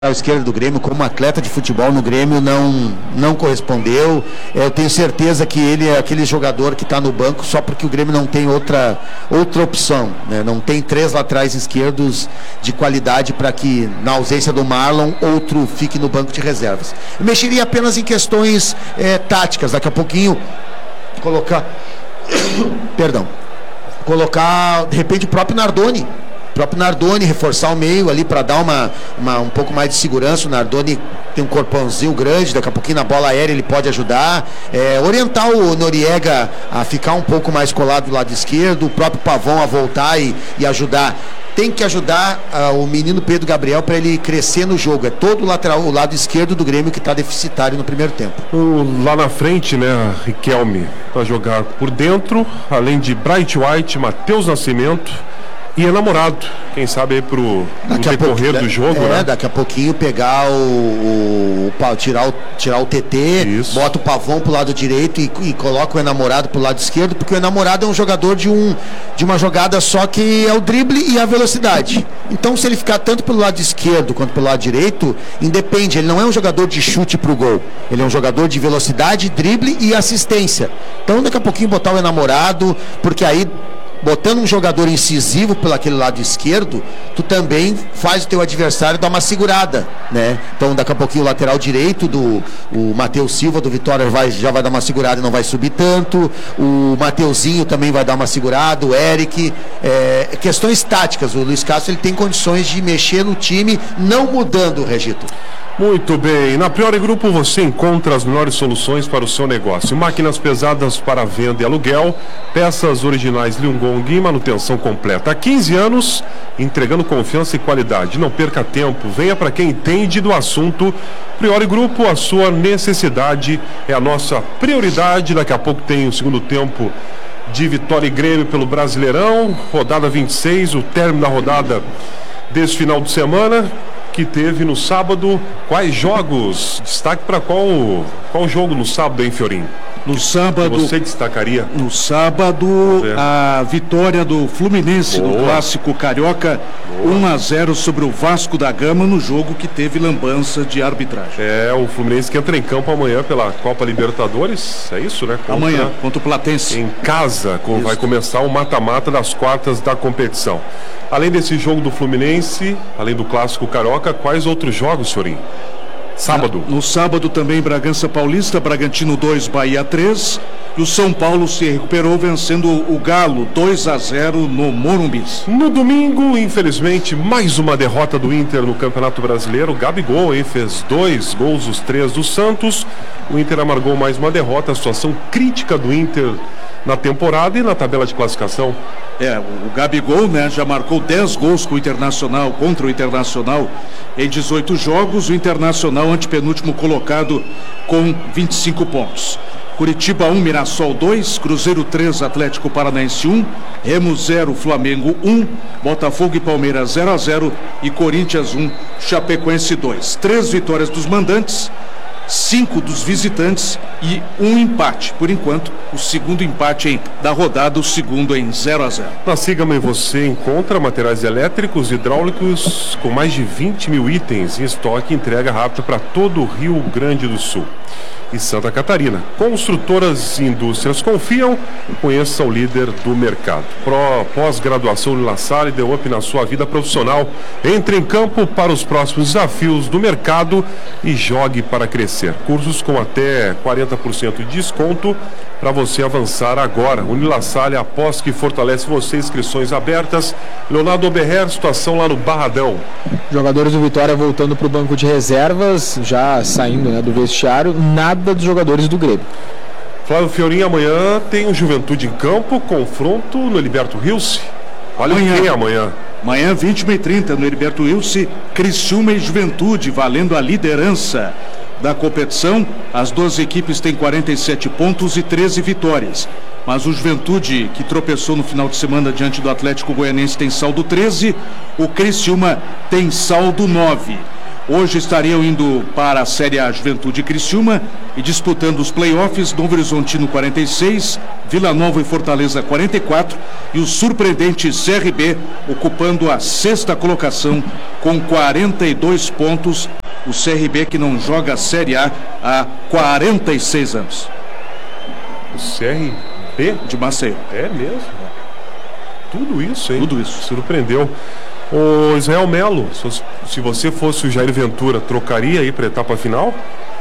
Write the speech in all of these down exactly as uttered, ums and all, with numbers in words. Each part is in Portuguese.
esquerda do Grêmio, como atleta de futebol no Grêmio, não, não correspondeu. Eu tenho certeza que ele é aquele jogador que está no banco só porque o Grêmio não tem outra, outra opção, né? Não tem três laterais esquerdos de qualidade para que, na ausência do Marlon, outro fique no banco de reservas. Eu mexeria apenas em questões é, táticas. Daqui a pouquinho colocar perdão colocar de repente o próprio Nardoni O próprio Nardoni, reforçar o meio ali para dar uma, uma, um pouco mais de segurança. O Nardoni tem um corpãozinho grande, daqui a pouquinho na bola aérea ele pode ajudar. É, orientar o Noriega a ficar um pouco mais colado do lado esquerdo, o próprio Pavão a voltar e, e ajudar. Tem que ajudar uh, o menino Pedro Gabriel para ele crescer no jogo. É todo o lateral, o lado esquerdo do Grêmio que está deficitário no primeiro tempo. O, lá na frente, né, Riquelme para jogar por dentro, além de Bright White, Matheus Nascimento e Enamorado, quem sabe aí pro, no decorrer do jogo, é, né? Daqui a pouquinho pegar o, o, o tirar o tirar o T T, isso. Bota o Pavão pro lado direito e, e coloca o Enamorado pro lado esquerdo, porque o Enamorado é um jogador de, um, de uma jogada só, que é o drible e a velocidade. Então, se ele ficar tanto pelo lado esquerdo quanto pelo lado direito, independe, ele não é um jogador de chute pro gol, ele é um jogador de velocidade, drible e assistência. Então, daqui a pouquinho botar o Enamorado, porque aí, botando um jogador incisivo pelo aquele lado esquerdo, tu também faz o teu adversário dar uma segurada, né? Então daqui a pouquinho o lateral direito do o Matheus Silva do Vitória vai, já vai dar uma segurada e não vai subir tanto. O Mateuzinho também vai dar uma segurada, o Eric. É, questões táticas, o Luiz Castro ele tem condições de mexer no time, não mudando o Regito. Muito bem, na Priori Grupo você encontra as melhores soluções para o seu negócio. Máquinas pesadas para venda e aluguel, peças originais Liongong e manutenção completa. Há quinze anos, entregando confiança e qualidade. Não perca tempo, venha para quem entende do assunto. Priori Grupo, a sua necessidade é a nossa prioridade. Daqui a pouco tem o segundo tempo de Vitória e Grêmio pelo Brasileirão, rodada vinte e seis, o término da rodada desse final de semana, que teve no sábado. Quais jogos? Destaque para qual, qual jogo no sábado, hein, Fiorinho? No sábado. Que você destacaria? No sábado, a vitória do Fluminense no Clássico Carioca, Boa. um a zero sobre o Vasco da Gama, no jogo que teve lambança de arbitragem. É, o Fluminense que entra em campo amanhã pela Copa Libertadores, é isso, né? Contra, amanhã, contra o Platense. Em casa, com, vai começar o mata-mata das quartas da competição. Além desse jogo do Fluminense, além do Clássico Carioca, quais outros jogos, senhorinho? Sábado. No sábado também Bragança Paulista, Bragantino dois, Bahia três. E o São Paulo se recuperou vencendo o Galo dois a zero no Morumbi. No domingo, infelizmente, mais uma derrota do Inter no Campeonato Brasileiro. O Gabigol, hein, fez dois gols, os três do Santos. O Inter amargou mais uma derrota, a situação crítica do Inter na temporada e na tabela de classificação. É, o Gabigol, né, já marcou dez gols com o Internacional, contra o Internacional em dezoito jogos. O Internacional antepenúltimo colocado com vinte e cinco pontos. Curitiba um, Mirassol dois, Cruzeiro três, Atlético Paranaense um, Remo zero, Flamengo um, Botafogo e Palmeiras zero a zero e Corinthians um, Chapecoense dois. Três vitórias dos mandantes, cinco dos visitantes e um empate. Por enquanto, o segundo empate em, da rodada, o segundo em zero a zero. Na Sigma você encontra materiais elétricos, hidráulicos com mais de vinte mil itens em estoque e entrega rápida para todo o Rio Grande do Sul e Santa Catarina. Construtoras e indústrias confiam, conheça o líder do mercado. Pro pós-graduação de La Salle, deu up na sua vida profissional. Entre em campo para os próximos desafios do mercado e jogue para crescer. Cursos com até quarenta por cento de desconto para você avançar agora. Unilassalle, após que fortalece você, inscrições abertas. Leonardo Oberher, situação lá no Barradão. Jogadores do Vitória voltando para o banco de reservas, já saindo, né, do vestiário, nada dos jogadores do Grêmio. Flávio Fiorinho, amanhã tem o Juventude em campo, confronto no Heriberto Rilse. Olha amanhã. Quem é amanhã? Amanhã, vinte e uma e trinta, no Heriberto Rilse, Criciúma e Juventude, valendo a liderança da competição. As duas equipes têm quarenta e sete pontos e treze vitórias. Mas o Juventude, que tropeçou no final de semana diante do Atlético Goianense, tem saldo treze. O Criciúma tem saldo nove. Hoje estariam indo para a Série A Juventude e Criciúma e disputando os playoffs, Novo Horizontino quarenta e seis, Vila Nova e Fortaleza quarenta e quatro e o surpreendente C R B ocupando a sexta colocação com quarenta e dois pontos. O C R B que não joga a Série A há quarenta e seis anos. O C R B? De Maceió. É mesmo? Tudo isso, hein? Tudo isso. Surpreendeu. O Israel Melo, se você fosse o Jair Ventura, trocaria aí para a etapa final?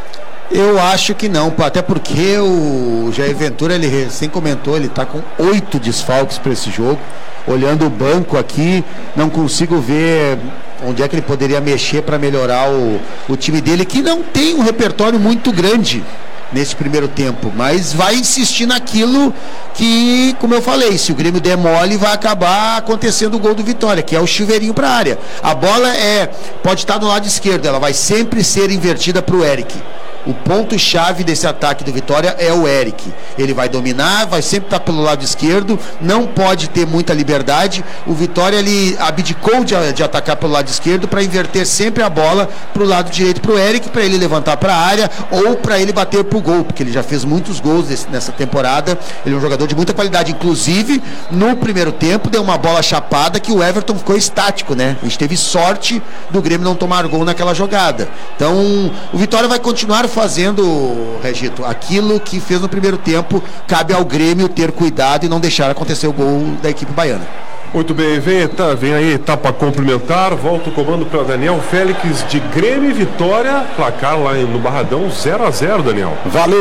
Eu acho que não, até porque o Jair Ventura, ele recém comentou, ele está com oito desfalques para esse jogo. Olhando o banco aqui, não consigo ver onde é que ele poderia mexer para melhorar o, o time dele, que não tem um repertório muito grande nesse primeiro tempo, mas vai insistir naquilo que, como eu falei, se o Grêmio der mole, vai acabar acontecendo o gol do Vitória, que é o chuveirinho para a área. A bola é, pode estar do lado esquerdo, ela vai sempre ser invertida para o Eric. O ponto-chave desse ataque do Vitória é o Eric. Ele vai dominar, vai sempre estar pelo lado esquerdo, não pode ter muita liberdade. O Vitória, ele abdicou de, de atacar pelo lado esquerdo para inverter sempre a bola para o lado direito para o Eric, para ele levantar para a área ou para ele bater para o gol, porque ele já fez muitos gols desse, nessa temporada. Ele é um jogador de muita qualidade. Inclusive, no primeiro tempo, deu uma bola chapada que o Everton ficou estático, né? A gente teve sorte do Grêmio não tomar gol naquela jogada. Então, o Vitória vai continuar fazendo, Regito, aquilo que fez no primeiro tempo. Cabe ao Grêmio ter cuidado e não deixar acontecer o gol da equipe baiana. Muito bem, vem, tá, vem aí etapa complementar, volta o comando para Daniel Félix de Grêmio e Vitória, placar lá no Barradão zero a zero, Daniel.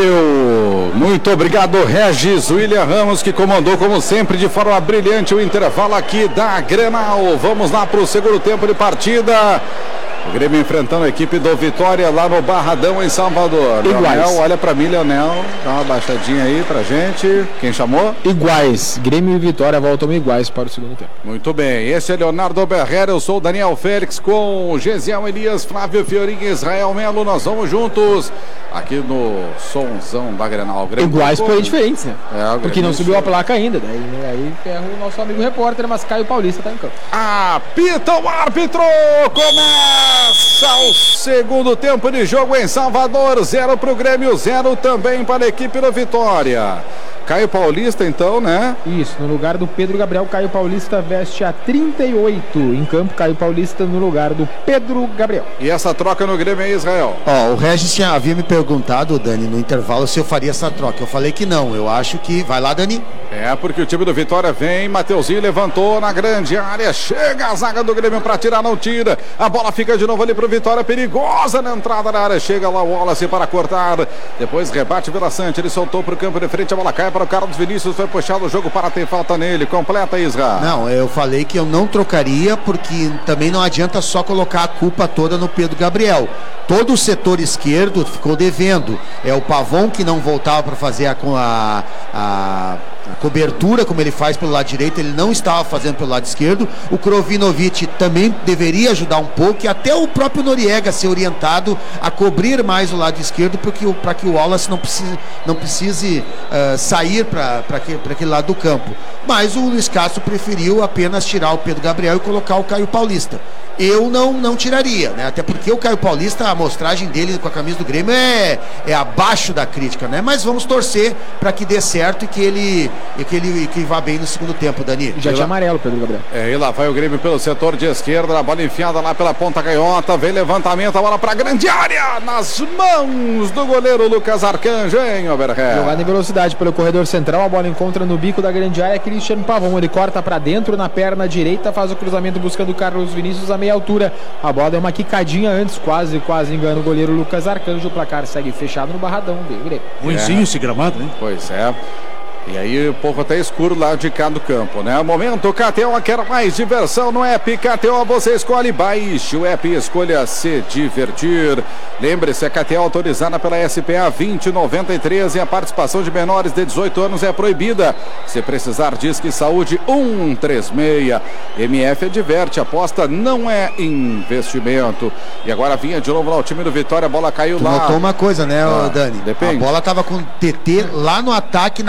Valeu, muito obrigado, Regis. William Ramos, que comandou como sempre de forma brilhante o intervalo aqui da Grenal. Vamos lá para o segundo tempo de partida. O Grêmio enfrentando a equipe do Vitória lá no Barradão, em Salvador. Leonel, olha pra mim, Leonel. Dá uma baixadinha aí pra gente. Quem chamou? Iguais. Grêmio e Vitória voltam iguais para o segundo tempo. Muito bem. Esse é Leonardo Berrera. Eu sou o Daniel Félix com Gesiel Elias, Flávio Fiorinha e Israel Melo. Nós vamos juntos aqui no Sonzão da Grenal. Iguais, porém diferentes, né? É, porque não subiu a placa ainda. Daí, né? Aí ferra o nosso amigo repórter, mas Caio Paulista tá em campo. Apita o árbitro! Começa! Começa o segundo tempo de jogo em Salvador, zero para o Grêmio, zero também para a equipe do Vitória. Caio Paulista então, né? Isso, no lugar do Pedro Gabriel, Caio Paulista veste a trinta e oito. Em campo, Caio Paulista no lugar do Pedro Gabriel. E essa troca no Grêmio é Israel? Ó, o Regis tinha, havia me perguntado, Dani, no intervalo se eu faria essa troca. Eu falei que não, eu acho que... Vai lá, Dani. É, porque o time do Vitória vem, Mateuzinho levantou na grande área, chega a zaga do Grêmio para tirar, não tira. A bola fica de novo ali pro Vitória, perigosa na entrada da área, chega lá o Wallace para cortar. Depois rebate Vila Sante, ele soltou pro campo de frente, a bola cai para o Carlos Vinícius, foi puxado o jogo para ter falta nele. Completa, Isra. Não, eu falei que eu não trocaria, porque também não adianta só colocar a culpa toda no Pedro Gabriel. Todo o setor esquerdo ficou devendo. É o Pavon que não voltava para fazer a, a, a, a cobertura como ele faz pelo lado direito, ele não estava fazendo pelo lado esquerdo. O Krovinovic também deveria ajudar um pouco, e até o próprio Noriega ser orientado a cobrir mais o lado esquerdo, para que o Wallace não precise, não precise uh, sair para aquele lado do campo. Mas o Luiz Castro preferiu apenas tirar o Pedro Gabriel e colocar o Caio Paulista. Eu não, não tiraria, né? Até porque o Caio Paulista, a amostragem dele com a camisa do Grêmio é, é abaixo da crítica, né? Mas vamos torcer para que dê certo e que ele, e que ele que vá bem no segundo tempo, Dani. Já tinha amarelo, Pedro Gabriel. É, e lá vai o Grêmio pelo setor de esquerda, a bola enfiada lá pela ponta canhota, vem levantamento, a bola para grande área, nas mãos do goleiro Lucas Arcanjo, hein, Oberré? Jogada em velocidade pelo corredor central, a bola encontra no bico da grande área, Christian Pavon, ele corta para dentro na perna direita, faz o cruzamento buscando o Carlos Vinícius a meia altura. A bola deu uma quicadinha antes, quase, quase engana o goleiro Lucas Arcanjo. O placar segue fechado no Barradão. Ruimzinho é. Esse gramado, né? Pois é. E aí um pouco até escuro lá de cá do campo, né? Momento K T O, quer mais diversão no app K T O, você escolhe, baixe o app e escolha se divertir. Lembre-se, a K T O autorizada pela S P A vinte noventa e três e a participação de menores de dezoito anos é proibida. Se precisar, Disque Saúde um três seis. M F adverte, aposta não é investimento. E agora vinha de novo lá o time do Vitória, a bola caiu tu lá. Notou uma coisa, né, ah, Dani? Depende. A bola tava com o T T lá no ataque, na ponta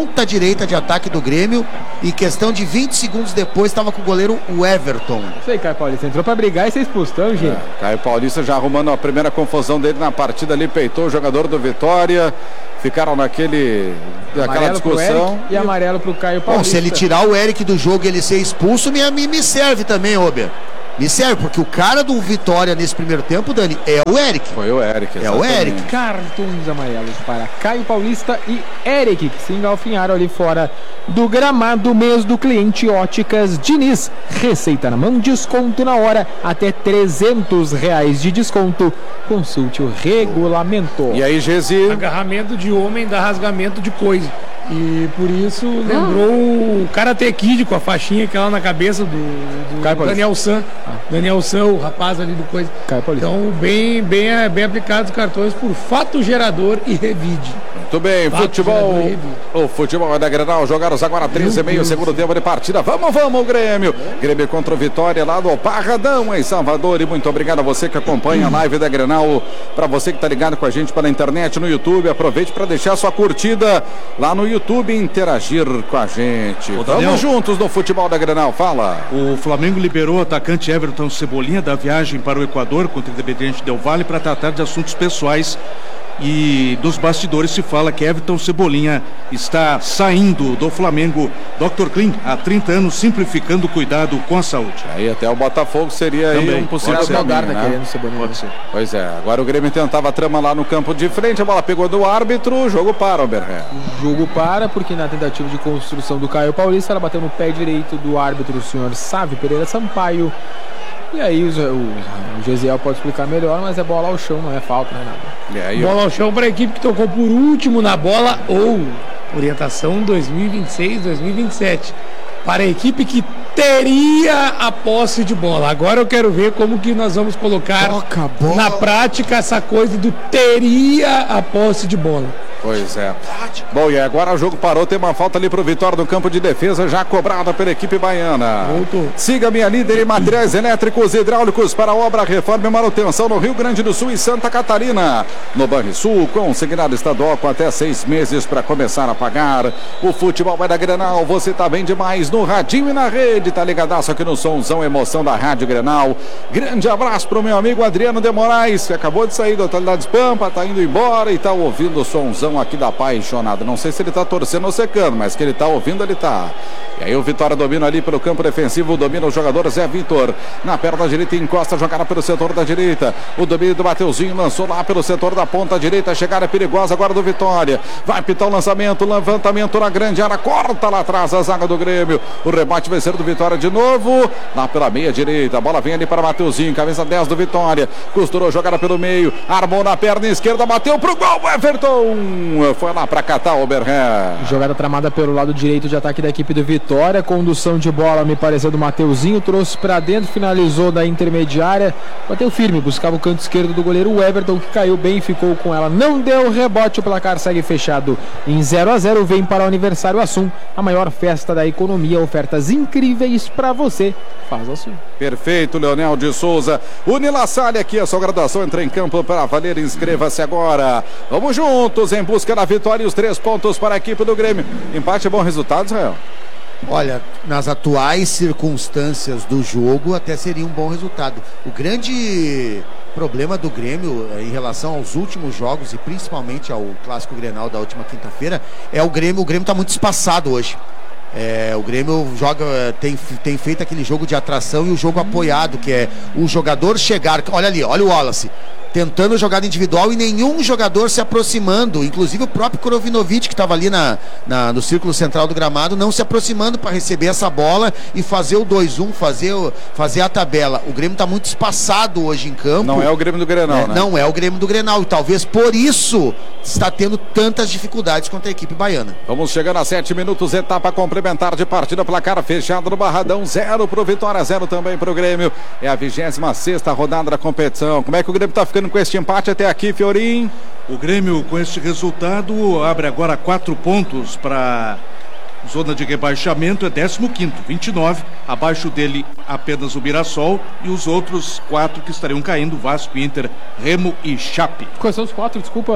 ponta direita de ataque do Grêmio e questão de vinte segundos depois estava com o goleiro o Everton. Isso aí, Caio Paulista, entrou pra brigar e ser expulso, então, gente. É, Caio Paulista já arrumando a primeira confusão dele na partida ali, peitou o jogador do Vitória, ficaram naquele, naquela discussão. E amarelo pro Caio Paulista. Bom, se ele tirar o Eric do jogo e ele ser expulso, me, me, me serve também, Ober. Me serve, porque o cara do Vitória nesse primeiro tempo, Dani, é o Eric. Foi o Eric, exatamente. É o Eric. Cartões amarelos para Caio Paulista e Eric, que se engalfinharam ali fora do gramado. Mês do cliente Óticas Diniz. Receita na mão, desconto na hora, até trezentos reais de desconto. Consulte o regulamento. E aí, Gesi? Agarramento de homem dá rasgamento de coisa. E por isso lembrou o Karate Kid com a faixinha que é lá na cabeça do, do Daniel San. Ah. Daniel San, o rapaz ali do coisa. Então, bem, bem, bem aplicados os cartões por fato gerador e revide. Muito bem, fato futebol. O futebol é da Grenal. Jogaram agora treze e meio, segundo tempo de partida. Vamos, vamos, Grêmio. Grêmio contra o Vitória lá do Barradão, em Salvador. E muito obrigado a você que acompanha a live da Grenal. Para você que está ligado com a gente pela internet, no YouTube, aproveite para deixar sua curtida lá no YouTube e interagir com a gente. Ô, Daniel, vamos juntos no futebol da Grenal, fala. O Flamengo liberou o atacante Everton Cebolinha da viagem para o Equador contra o Independiente Del Valle para tratar de assuntos pessoais. E dos bastidores se fala que Everton Cebolinha está saindo do Flamengo. doutor Clean, há trinta anos, simplificando o cuidado com a saúde. Aí até o Botafogo seria aí um possível caminho, né? Querendo Cebolinha. Pode ser. Pois é, agora o Grêmio tentava a trama lá no campo de frente, a bola pegou do árbitro, o jogo para, Oberré. O jogo para, porque na tentativa de construção do Caio Paulista, ela bateu no pé direito do árbitro, o senhor Sávio Pereira Sampaio. E aí o, o, o Gesiel pode explicar melhor, mas é bola ao chão, não é falta, não é nada. Aí, bola ao chão para a equipe que tocou por último na bola, ou orientação dois mil e vinte e seis, dois mil e vinte e sete. Para a equipe que teria a posse de bola. Agora eu quero ver como que nós vamos colocar na prática essa coisa do teria a posse de bola. Pois é. Bom, e agora o jogo parou, tem uma falta ali pro Vitória no campo de defesa, já cobrada pela equipe baiana. Voltou. Siga minha líder em materiais elétricos e hidráulicos para obra, reforma e manutenção no Rio Grande do Sul e Santa Catarina. No Banrisul, consignado estadual com até seis meses para começar a pagar. O futebol vai da Grenal, você tá bem demais no radinho e na rede, tá ligadaço aqui no somzão, emoção da Rádio Grenal. Grande abraço pro meu amigo Adriano de Moraes, que acabou de sair da Atualidades Pampa, tá indo embora e tá ouvindo o somzão aqui da apaixonada. Não sei se ele tá torcendo ou secando, mas que ele tá ouvindo, ele tá. E aí o Vitória domina ali pelo campo defensivo, domina o jogador Zé Vitor. Na perna direita encosta, jogada pelo setor da direita. O domínio do Mateuzinho lançou lá pelo setor da ponta direita. A chegada perigosa agora do Vitória. Vai pitar o lançamento, levantamento na grande área, corta lá atrás a zaga do Grêmio. O rebate vai ser do Vitória de novo. Lá pela meia direita, a bola vem ali para Mateuzinho, camisa dez do Vitória. Costurou, jogada pelo meio, armou na perna esquerda, bateu pro gol, Everton. Foi lá para catar o Oberré. Jogada tramada pelo lado direito de ataque da equipe do Vitória. Condução de bola, me pareceu, do Mateuzinho. Trouxe para dentro, finalizou da intermediária. Bateu firme, buscava o canto esquerdo do goleiro Everton, que caiu bem, ficou com ela. Não deu rebote, o placar segue fechado em zero a zero. Vem para o Aniversário Assum, a maior festa da economia. Ofertas incríveis para você. Faz Assum. Perfeito, Leonel de Souza. Unila Salle aqui, a sua graduação entra em campo para valer. Inscreva-se agora. Vamos juntos em busca da vitória e os três pontos para a equipe do Grêmio. Empate é bom resultado, Israel? Olha, nas atuais circunstâncias do jogo, até seria um bom resultado. O grande problema do Grêmio em relação aos últimos jogos e principalmente ao Clássico Grenal da última quinta-feira é o Grêmio. O Grêmio está muito espaçado hoje. É, o Grêmio joga, tem, tem feito aquele jogo de atração e o jogo apoiado, que é o jogador chegar. Olha ali, olha o Wallace tentando jogada individual e nenhum jogador se aproximando, inclusive o próprio Korovinovic, que estava ali na, na, no círculo central do gramado, não se aproximando para receber essa bola e fazer o dois um, fazer, fazer a tabela. O Grêmio está muito espaçado hoje em campo. Não é o Grêmio do Grenal, é, né? Não é o Grêmio do Grenal, e talvez por isso está tendo tantas dificuldades contra a equipe baiana. Vamos chegando a sete minutos, etapa complementar de partida, placar fechado no Barradão, zero pro Vitória, zero também pro Grêmio. É a vigésima sexta rodada da competição. Como é que o Grêmio está ficando com este empate até aqui, Fiorim? O Grêmio, com este resultado, abre agora quatro pontos para zona de rebaixamento, é décimo quinto, vinte e nove, abaixo dele apenas o Mirassol e os outros quatro que estariam caindo, Vasco, Inter, Remo e Chape. Quais são os quatro, desculpa?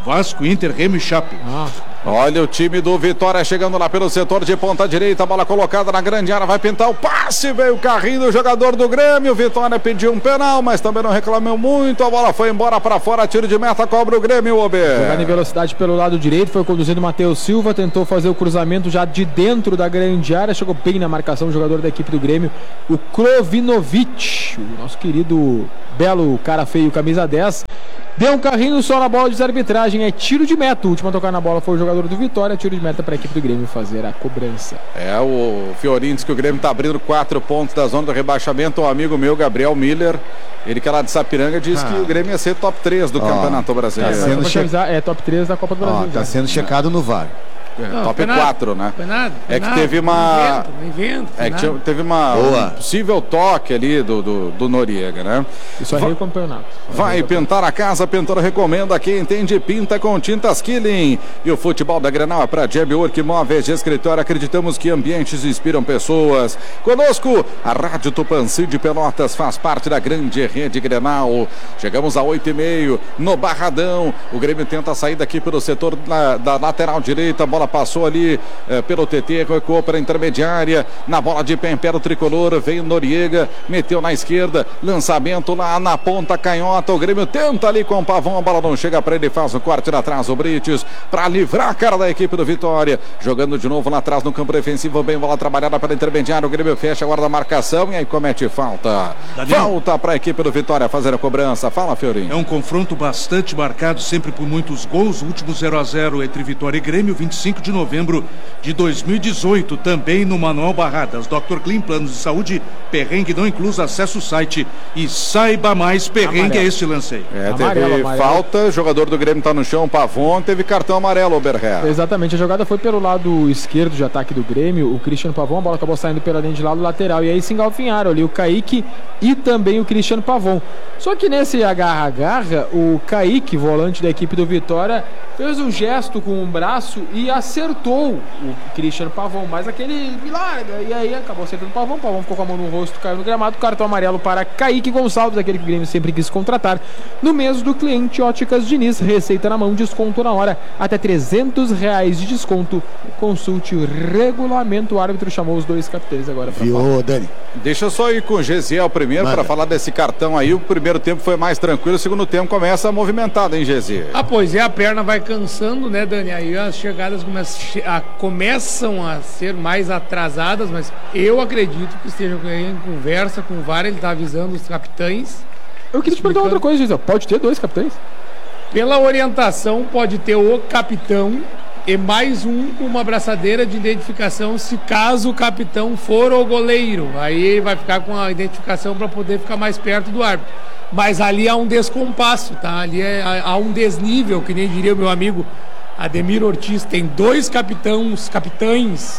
Vasco, Inter, Remo e Chape. Ah. Olha o time do Vitória chegando lá pelo setor de ponta direita, bola colocada na grande área, vai pintar o passe, veio o carrinho do jogador do Grêmio, Vitória pediu um penal, mas também não reclamou muito, a bola foi embora para fora, tiro de meta, cobra o Grêmio, Ober. Jogando em velocidade pelo lado direito, foi conduzindo o Matheus Silva, tentou fazer o cruzamento já de dentro da grande área, chegou bem na marcação o jogador da equipe do Grêmio, o Krovinovic, o nosso querido belo cara feio, camisa dez, deu um carrinho só na bola de arbitragem, é tiro de meta, o último a tocar na bola foi o jogador do Vitória, tiro de meta para a equipe do Grêmio fazer a cobrança. É, o Fiorinho diz que o Grêmio está abrindo quatro pontos da zona do rebaixamento, o amigo meu, Gabriel Miller, ele que é lá de Sapiranga, diz ah. que o Grêmio ia ser top três do oh, Campeonato Brasileiro. Tá sendo che... avisar, é top três da Copa do Brasil. Está sendo checado no V A R. Não, top quatro, né? Foi nada, foi é que nada, teve uma. Não invento, é que nada. teve uma um possível toque ali do, do, do Noriega, né? Isso aí é o campeonato. Vai pintar a casa, Pintor recomenda. Quem entende, pinta com tintas Killing. E o futebol da Grenal é para Jeb Work Móveis de Escritório. Acreditamos que ambientes inspiram pessoas. Conosco, a Rádio Tupanci de Pelotas faz parte da grande rede Grenal. Chegamos a oito e meio no Barradão. O Grêmio tenta sair daqui pelo setor da, da lateral direita. A bola passou ali eh, pelo T T, recuou para a intermediária, na bola de pé em pé do tricolor, veio Noriega, meteu na esquerda, lançamento lá na ponta canhota, o Grêmio tenta ali com o Pavão, a bola não chega para ele, faz o corte lá atrás, o Brites, para livrar a cara da equipe do Vitória, jogando de novo lá atrás no campo defensivo, bem, bola trabalhada para a intermediária, o Grêmio fecha agora da marcação e aí comete falta. Daniel. Falta para a equipe do Vitória fazer a cobrança, fala, Fiorinho. É um confronto bastante marcado, sempre por muitos gols, o último zero a zero entre Vitória e Grêmio, vinte e cinco de novembro de dois mil e dezoito, também no Manuel Barradas. doutor Clean, planos de saúde, perrengue não incluso, acesse o site e saiba mais, perrengue amarelo. É este lance aí. É, teve amarelo, amarelo. Falta, jogador do Grêmio está no chão, Pavon, teve cartão amarelo, Oberher. Exatamente, a jogada foi pelo lado esquerdo de ataque do Grêmio, o Cristiano Pavon, a bola acabou saindo pela linha de lado lateral, e aí se engalfinharam ali o Kaique e também o Cristiano Pavon. Só que nesse agarra-agarra, o Kaique, volante da equipe do Vitória, fez um gesto com o braço e acertou o Cristiano Pavon, mas aquele milagre, e aí acabou acertando o Pavon, o Pavon ficou com a mão no rosto, caiu no gramado, cartão amarelo para Kaique Gonçalves, aquele que o Grêmio sempre quis contratar, no mês do cliente Óticas Diniz, receita na mão, desconto na hora, até trezentos reais de desconto, consulte o regulamento, o árbitro chamou os dois capitães agora para Viu, Dani? Deixa eu só ir com o Gesiel primeiro para falar desse cartão aí, o primeiro tempo foi mais tranquilo, o segundo tempo começa movimentado, hein, Gesiel? Ah, pois é, a perna vai cansando, né, Dani? Aí as chegadas começam a, começam a ser mais atrasadas, mas eu acredito que esteja em conversa com o V A R, ele está avisando os capitães. Eu queria te perguntar outra coisa, Gisele. Pode ter dois capitães? Pela orientação, pode ter o capitão e mais um com uma abraçadeira de identificação, se caso o capitão for o goleiro. Aí vai ficar com a identificação para poder ficar mais perto do árbitro. Mas ali há um descompasso, tá? Ali é, há um desnível, que nem diria o meu amigo Ademir Ortiz. Tem dois capitãos, capitães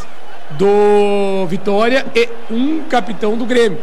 do Vitória e um capitão do Grêmio.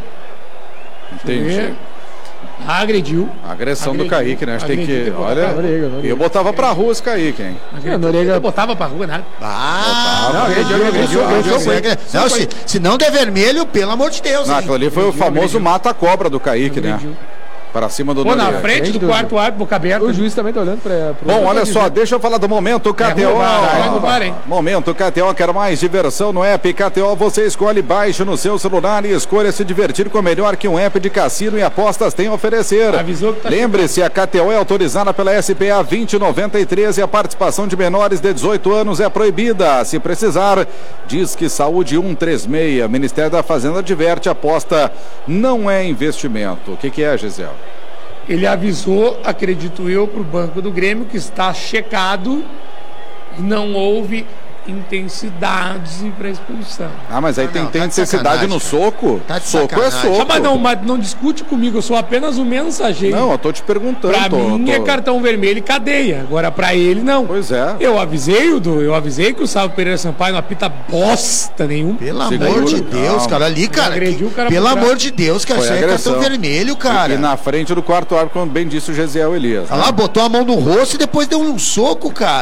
Entendi. Ah, agrediu. A agressão agrediu, do Kaique, né? A gente tem que. Olha. Noriega, Noriega. Eu botava pra rua esse Kaique, hein? É, Noriega... Eu botava pra rua, nada. Ah, não, agrediu, agrediu, agrediu. Não, se, se não der vermelho, pelo amor de Deus. Não, aquilo ali foi agrediu, o famoso mata-cobra do Kaique, agrediu. Né? Para cima do Pô, Noriega. na frente do, do quarto árbitro, boca aberta. O juiz também tá olhando para. Bom, olha só, deixa eu falar do Momento K T O. É roubar, hein? Momento K T O, quer mais diversão no app K T O? Você escolhe, baixe no seu celular e escolha se divertir com o melhor que um app de cassino e apostas tem a oferecer. Avisou que tá. Lembre-se, a K T O é autorizada pela S P A vinte noventa e três e a participação de menores de dezoito anos é proibida. Se precisar, diz que Saúde cento e trinta e seis. Ministério da Fazenda adverte, aposta não é investimento. O que, que é, Gisele? Ele avisou, acredito eu, para o Banco do Grêmio que está checado e não houve intensidade para expulsão. Ah, mas aí ah, tem, não, tem tá intensidade no soco? Tá de soco sacanagem. é soco. Ah, mas, não, mas não discute comigo, eu sou apenas um mensageiro. Não, eu tô te perguntando. Pra tô, mim tô... é cartão vermelho e cadeia. Agora pra ele não. Pois é. Eu avisei o do, eu avisei que o Salvo Pereira Sampaio não apita bosta nenhum. Pelo Segura, amor de Deus, não. cara, ali, cara. Agrediu o cara pelo por amor de Deus, cara, Foi isso aí é agressão. cartão vermelho, cara. E, e na frente do quarto árbitro, como bem disse o Gesiel Elias. Olha lá, botou a mão no rosto e depois deu um soco, cara.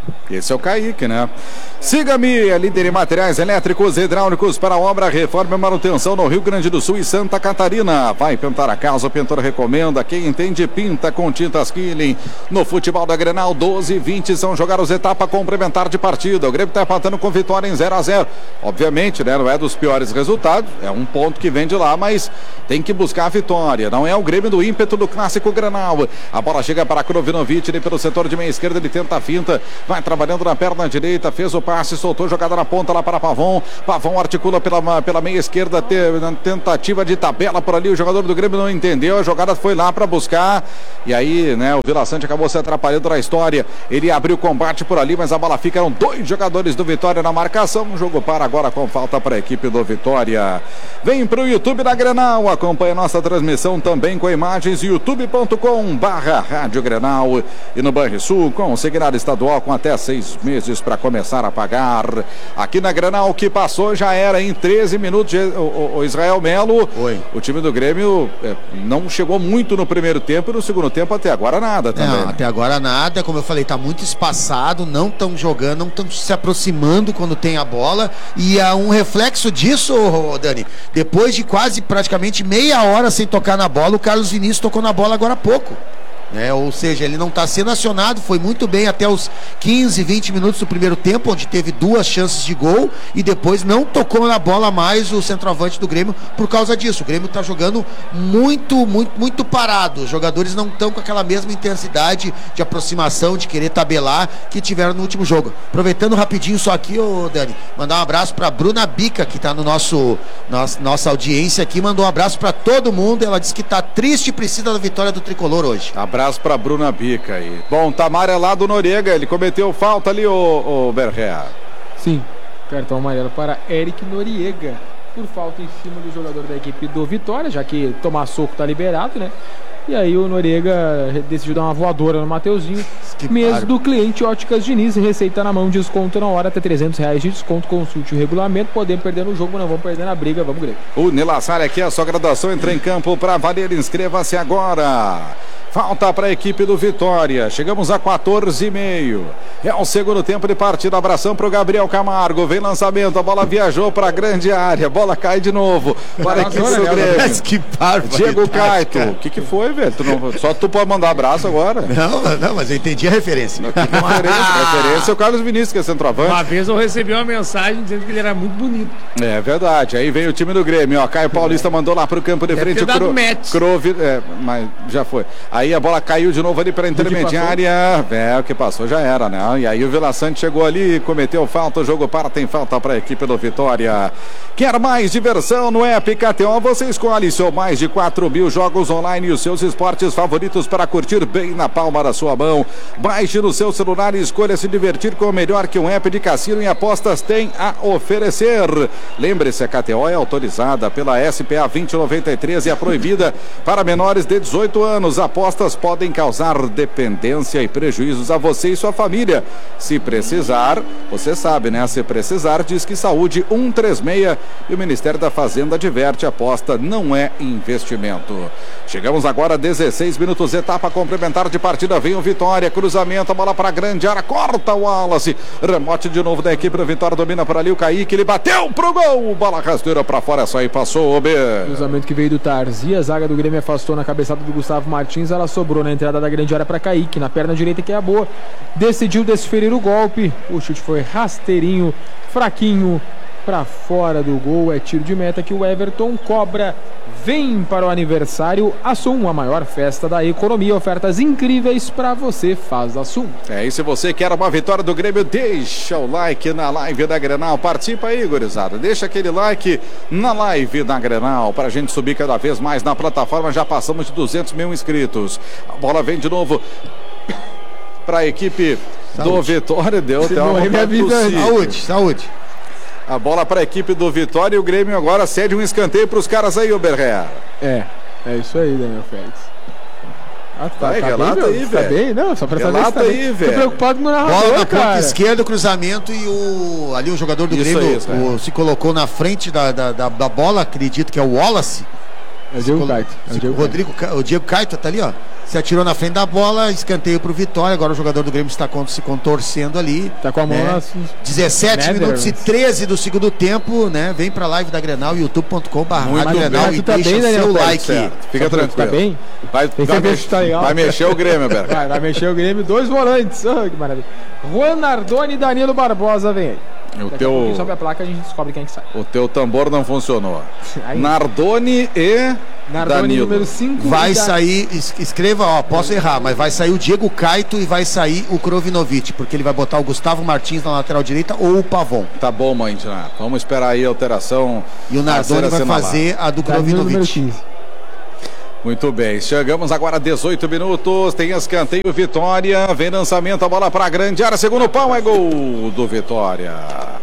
Esse é o Kaique, né? Siga-me, é líder em materiais elétricos e hidráulicos para obra, reforma e manutenção no Rio Grande do Sul e Santa Catarina. Vai pintar a casa, o pintor recomenda. Quem entende, pinta com tintas Killing. No futebol da Grenal, doze e vinte são jogados etapa complementar de partida. O Grêmio está empatando com vitória em zero a zero. Obviamente, né? Não é dos piores resultados, é um ponto que vem de lá, mas tem que buscar a vitória. Não é o Grêmio do ímpeto do clássico Grenal. A bola chega para Krovinovic, ele pelo setor de meia esquerda, ele tenta a finta, vai trabalhando na perna direita, fez o passe, soltou jogada na ponta lá para Pavon. Pavon articula pela, pela meia esquerda, te, tentativa de tabela por ali, o jogador do Grêmio não entendeu, a jogada foi lá para buscar, e aí, né, o Vila Sante acabou se atrapalhando na história. Ele abriu o combate por ali, mas a bola fica, eram dois jogadores do Vitória na marcação. O jogo para agora com falta para a equipe do Vitória. Vem para o YouTube da Grenal, acompanha nossa transmissão também com imagens, youtube ponto com barra Rádio Grenal, e no Banrisul com o segurado estadual com até seis meses para começar a pagar. Aqui na Grenal, o que passou já era em treze minutos. O, o, o Israel Melo, Oi. O time do Grêmio é, não chegou muito no primeiro tempo, e no segundo tempo até agora nada também. Não, até agora nada, como eu falei, tá muito espaçado, não estão jogando, não estão se aproximando quando tem a bola, e é um reflexo disso, Dani, depois de quase praticamente meia hora sem tocar na bola, o Carlos Vinícius tocou na bola agora há pouco. É, ou seja, ele não está sendo acionado, foi muito bem até os quinze, vinte minutos do primeiro tempo, onde teve duas chances de gol, e depois não tocou na bola mais o centroavante do Grêmio por causa disso. O Grêmio está jogando muito, muito, muito parado. Os jogadores não estão com aquela mesma intensidade de aproximação, de querer tabelar que tiveram no último jogo. Aproveitando rapidinho só aqui, ô Dani, mandar um abraço para Bruna Bica, que está no nosso, nosso nossa audiência aqui, mandou um abraço para todo mundo. Ela disse que está triste e precisa da vitória do Tricolor hoje. Abraço para Bruna Bica aí. Bom, tá amarelado o Noriega, ele cometeu falta ali, o, o Berré. Sim, cartão amarelo para Eric Noriega, por falta em cima do jogador da equipe do Vitória, já que tomar soco tá liberado, né? E aí o Noriega decidiu dar uma voadora no Mateuzinho. Mês do cliente Óticas Diniz, receita na mão, desconto na hora, até trezentos reais de desconto. Consulte o regulamento, podemos perder no jogo, não vamos perder na briga, vamos Grêmio. O Nilassar aqui, a sua graduação entra em campo para valer, inscreva-se agora. Falta para a equipe do Vitória. Chegamos a quatorze e meio. É o segundo tempo de partida. Abração para o Gabriel Camargo. Vem lançamento. A bola viajou para a grande área. A bola cai de novo para a equipe do Grêmio. Que bárbaro. Diego Caito. O que, que foi, velho? Tu não... Só tu pode mandar abraço agora. Não, não, mas eu entendi a referência. Que referência? referência é o Carlos Vinícius, que é centroavante. Uma vez eu recebi uma mensagem dizendo que ele era muito bonito. É verdade. Aí vem o time do Grêmio. Ó, Caio Paulista mandou lá para o campo de Deve frente. ter dado o match. Crove... É, mas já foi. Aí a bola caiu de novo ali para a intermediária. É, o que passou já era, né? E aí o Vila Sante chegou ali, cometeu falta, o jogo para, tem falta para a equipe do Vitória. Quer mais diversão no app K T O? Você escolhe seu mais de quatro mil jogos online e os seus esportes favoritos para curtir bem na palma da sua mão. Baixe no seu celular e escolha se divertir com o melhor que um app de cassino e apostas tem a oferecer. Lembre-se, a K T O é autorizada pela S P A vinte noventa e três e é proibida para menores de dezoito anos. Apostas podem causar dependência e prejuízos a você e sua família. Se precisar, você sabe, né? Se precisar, diz que saúde um três seis e o Ministério da Fazenda adverte, aposta não é investimento. Chegamos agora a dezesseis minutos, etapa complementar de partida, vem o Vitória, cruzamento, a bola para a grande área, corta o Wallace, remote de novo da equipe do Vitória, domina por ali o Kaique, ele bateu pro gol, bola rasteira para fora, só aí passou o B. Cruzamento que veio do Tarzi, a zaga do Grêmio afastou na cabeçada do Gustavo Martins, ela sobrou na entrada da grande área para Kaique, na perna direita que é a boa, decidiu desferir o golpe, o chute foi rasteirinho, fraquinho, para fora do gol, é tiro de meta que o Everton cobra. Vem para o aniversário Assum, a maior festa da economia, ofertas incríveis para você, faz Assum. É, e se você quer uma vitória do Grêmio, deixa o like na live da Grenal, participa aí, gurizada, deixa aquele like na live da Grenal, para a gente subir cada vez mais na plataforma, já passamos de duzentos mil inscritos, a bola vem de novo para a equipe saúde. Do Vitória, deu até uma saúde, saúde. A bola para a equipe do Vitória e o Grêmio agora cede um escanteio para os caras aí, o Berré. É, é isso aí, Daniel Félix. Ah, tá, Vai, tá relata bem, aí, velho. Tá bem? Não, só pra relata saber aí, velho. Tô preocupado com o narrador, bola na cara. ponta esquerda, cruzamento e o ali o jogador do isso Grêmio aí, o, se colocou na frente da, da, da, da bola, acredito que é o Wallace. É o Diego Caito. É o Diego o, Rodrigo, Ca... o Diego Caito tá ali, ó. Se atirou na frente da bola, escanteio pro Vitória. Agora o jogador do Grêmio está se contorcendo ali. Tá com a mão né? nas... dezessete Nether, minutos e treze do segundo tempo, né? Vem pra live da Grenal, youtube ponto com barra Grenal, e tá deixa bem, seu Daniel, like. Certo. Fica Tá tranquilo. bem? Vai, vai, mex... tá legal. vai mexer o Grêmio, Berg. Vai, vai mexer o Grêmio. Dois volantes. Oh, que maravilha. Juan Nardoni e Danilo Barbosa vem aí. O Daqui teu... a pouquinho sobe a placa, a gente descobre quem é que sai. O teu tambor não funcionou. Aí. Nardoni e Nardoni, Danilo. número cinco. Vai da... sair, es- escreva, ó, posso errar, mas vai sair o Diego Caito e vai sair o Krovinovic, porque ele vai botar o Gustavo Martins na lateral direita ou o Pavon. Tá bom, mãe. Já. Vamos esperar aí a alteração. E o Nardoni vai fazer a do Danilo, número Krovinovic. quinze. Muito bem, chegamos agora a dezoito minutos, tem escanteio, Vitória, vem lançamento, a bola para a grande área, segundo pau, é gol do Vitória.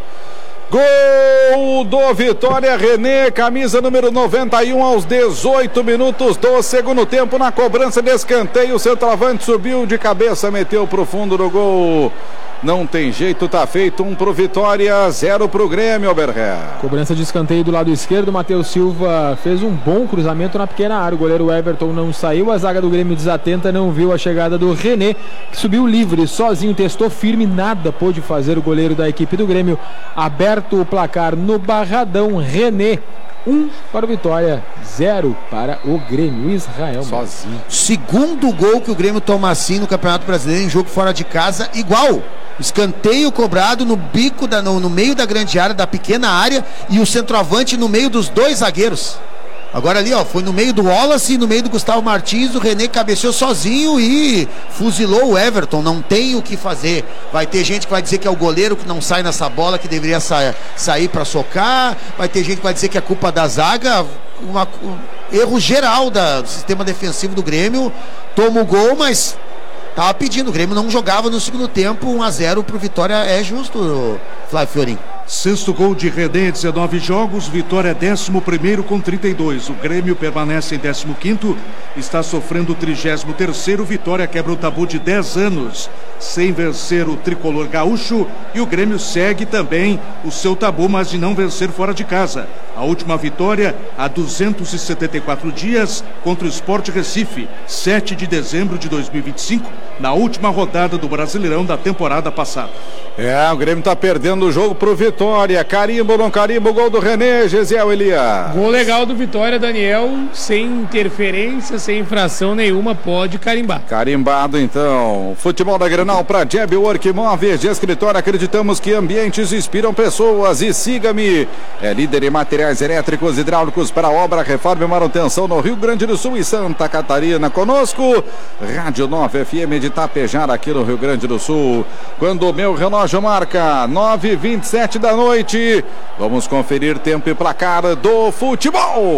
Gol do Vitória, René, camisa número noventa e um aos dezoito minutos do segundo tempo, na cobrança de escanteio, o centroavante subiu de cabeça, meteu pro fundo do gol. Não tem jeito, tá feito, um pro Vitória, zero pro Grêmio, Berré. Cobrança de escanteio do lado esquerdo, Matheus Silva fez um bom cruzamento na pequena área, o goleiro Everton não saiu, a zaga do Grêmio desatenta, não viu a chegada do René, que subiu livre, sozinho, testou firme, nada pôde fazer o goleiro da equipe do Grêmio. Aberto o placar no Barradão, René, um para o Vitória, zero para o Grêmio. Israel Sozinho. Segundo gol que o Grêmio toma assim no Campeonato Brasileiro em jogo fora de casa, igual. Escanteio cobrado no bico, da, no, no meio da grande área, da pequena área, e o centroavante no meio dos dois zagueiros. Agora ali, ó, foi no meio do Wallace, no meio do Gustavo Martins, o René cabeceou sozinho e fuzilou o Everton, não tem o que fazer. Vai ter gente que vai dizer que é o goleiro que não sai nessa bola, que deveria sa sair para socar, vai ter gente que vai dizer que é culpa da zaga, uma, um erro geral da, do sistema defensivo do Grêmio, toma o gol, mas tava pedindo, o Grêmio não jogava no segundo tempo, um a zero pro Vitória, é justo, Flávio Fiorin. Sexto gol de René, dezenove jogos, Vitória décimo primeiro com trinta e dois. O Grêmio permanece em décimo quinto, está sofrendo o trigésimo terceiro. Vitória quebra o tabu de dez anos sem vencer o tricolor gaúcho, e o Grêmio segue também o seu tabu, mas de não vencer fora de casa. A última vitória há duzentos e setenta e quatro dias contra o Sport Recife, sete de dezembro de dois mil e vinte e cinco, na última rodada do Brasileirão da temporada passada. É, o Grêmio tá perdendo o jogo pro Vitória. Carimbo, não carimbo, gol do René, Gesiel Elias. Gol legal do Vitória, Daniel, sem interferência, sem infração nenhuma, pode carimbar. Carimbado então. Futebol da Grenal para Jeb Work Móveis de escritório. Acreditamos que ambientes inspiram pessoas. E siga-me. É líder em materiais elétricos e hidráulicos para obra, reforma e manutenção no Rio Grande do Sul e Santa Catarina. Conosco, Rádio nove F M de Tapejar, aqui no Rio Grande do Sul. Quando o meu relógio marca nove e vinte e sete da noite, vamos conferir tempo e placar do futebol.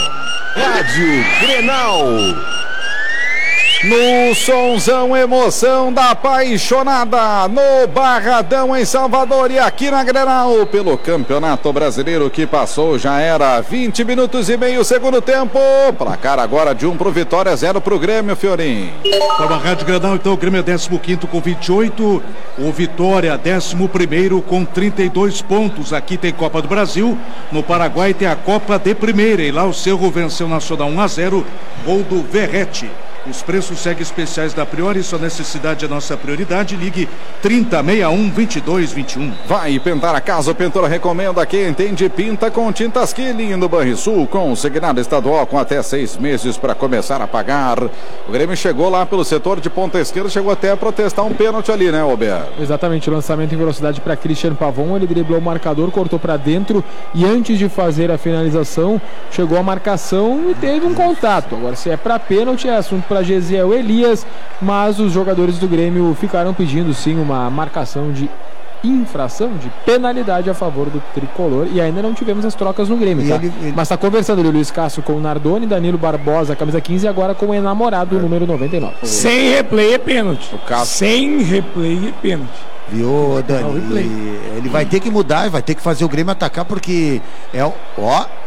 Rádio Grenal. No sonzão, emoção da apaixonada, no Barradão em Salvador e aqui na Grenal, pelo Campeonato Brasileiro que passou, já era vinte minutos e meio, segundo tempo, placar agora de um pro Vitória, zero pro Grêmio, Fiorim. Para a Rádio Grenal, então, o Grêmio é décimo quinto com vinte e oito, o Vitória décimo primeiro com trinta e dois pontos. Aqui tem Copa do Brasil, no Paraguai tem a Copa de Primeira, e lá o Cerro venceu o Nacional um a zero, gol do Verrete. Os preços seguem especiais da Priori, sua necessidade é nossa prioridade. Ligue trinta, sessenta e um, vinte e dois, vinte e um. Vai pintar a casa, o pintor recomenda. Quem entende, pinta com Tintas Killing no Banrisul, consignado estadual com até seis meses para começar a pagar. O Grêmio chegou lá pelo setor de ponta esquerda, chegou até a protestar um pênalti ali, né, Roberto? Exatamente, o lançamento em velocidade para Christian Pavon, ele driblou o marcador, cortou para dentro e antes de fazer a finalização, chegou a marcação e teve um contato. Agora, se é para pênalti, é assunto para Gesiel Elias, mas os jogadores do Grêmio ficaram pedindo sim uma marcação de infração, de penalidade a favor do tricolor, e ainda não tivemos as trocas no Grêmio, tá? Ele, ele... Mas está conversando ali o Luiz Castro com o Nardoni, Danilo Barbosa, camisa quinze, e agora com o enamorado, é. número noventa e nove. Sem replay é pênalti. Sem replay é pênalti. Viu, Dani? Ele vai ter que mudar, vai ter que fazer o Grêmio atacar, porque é ó,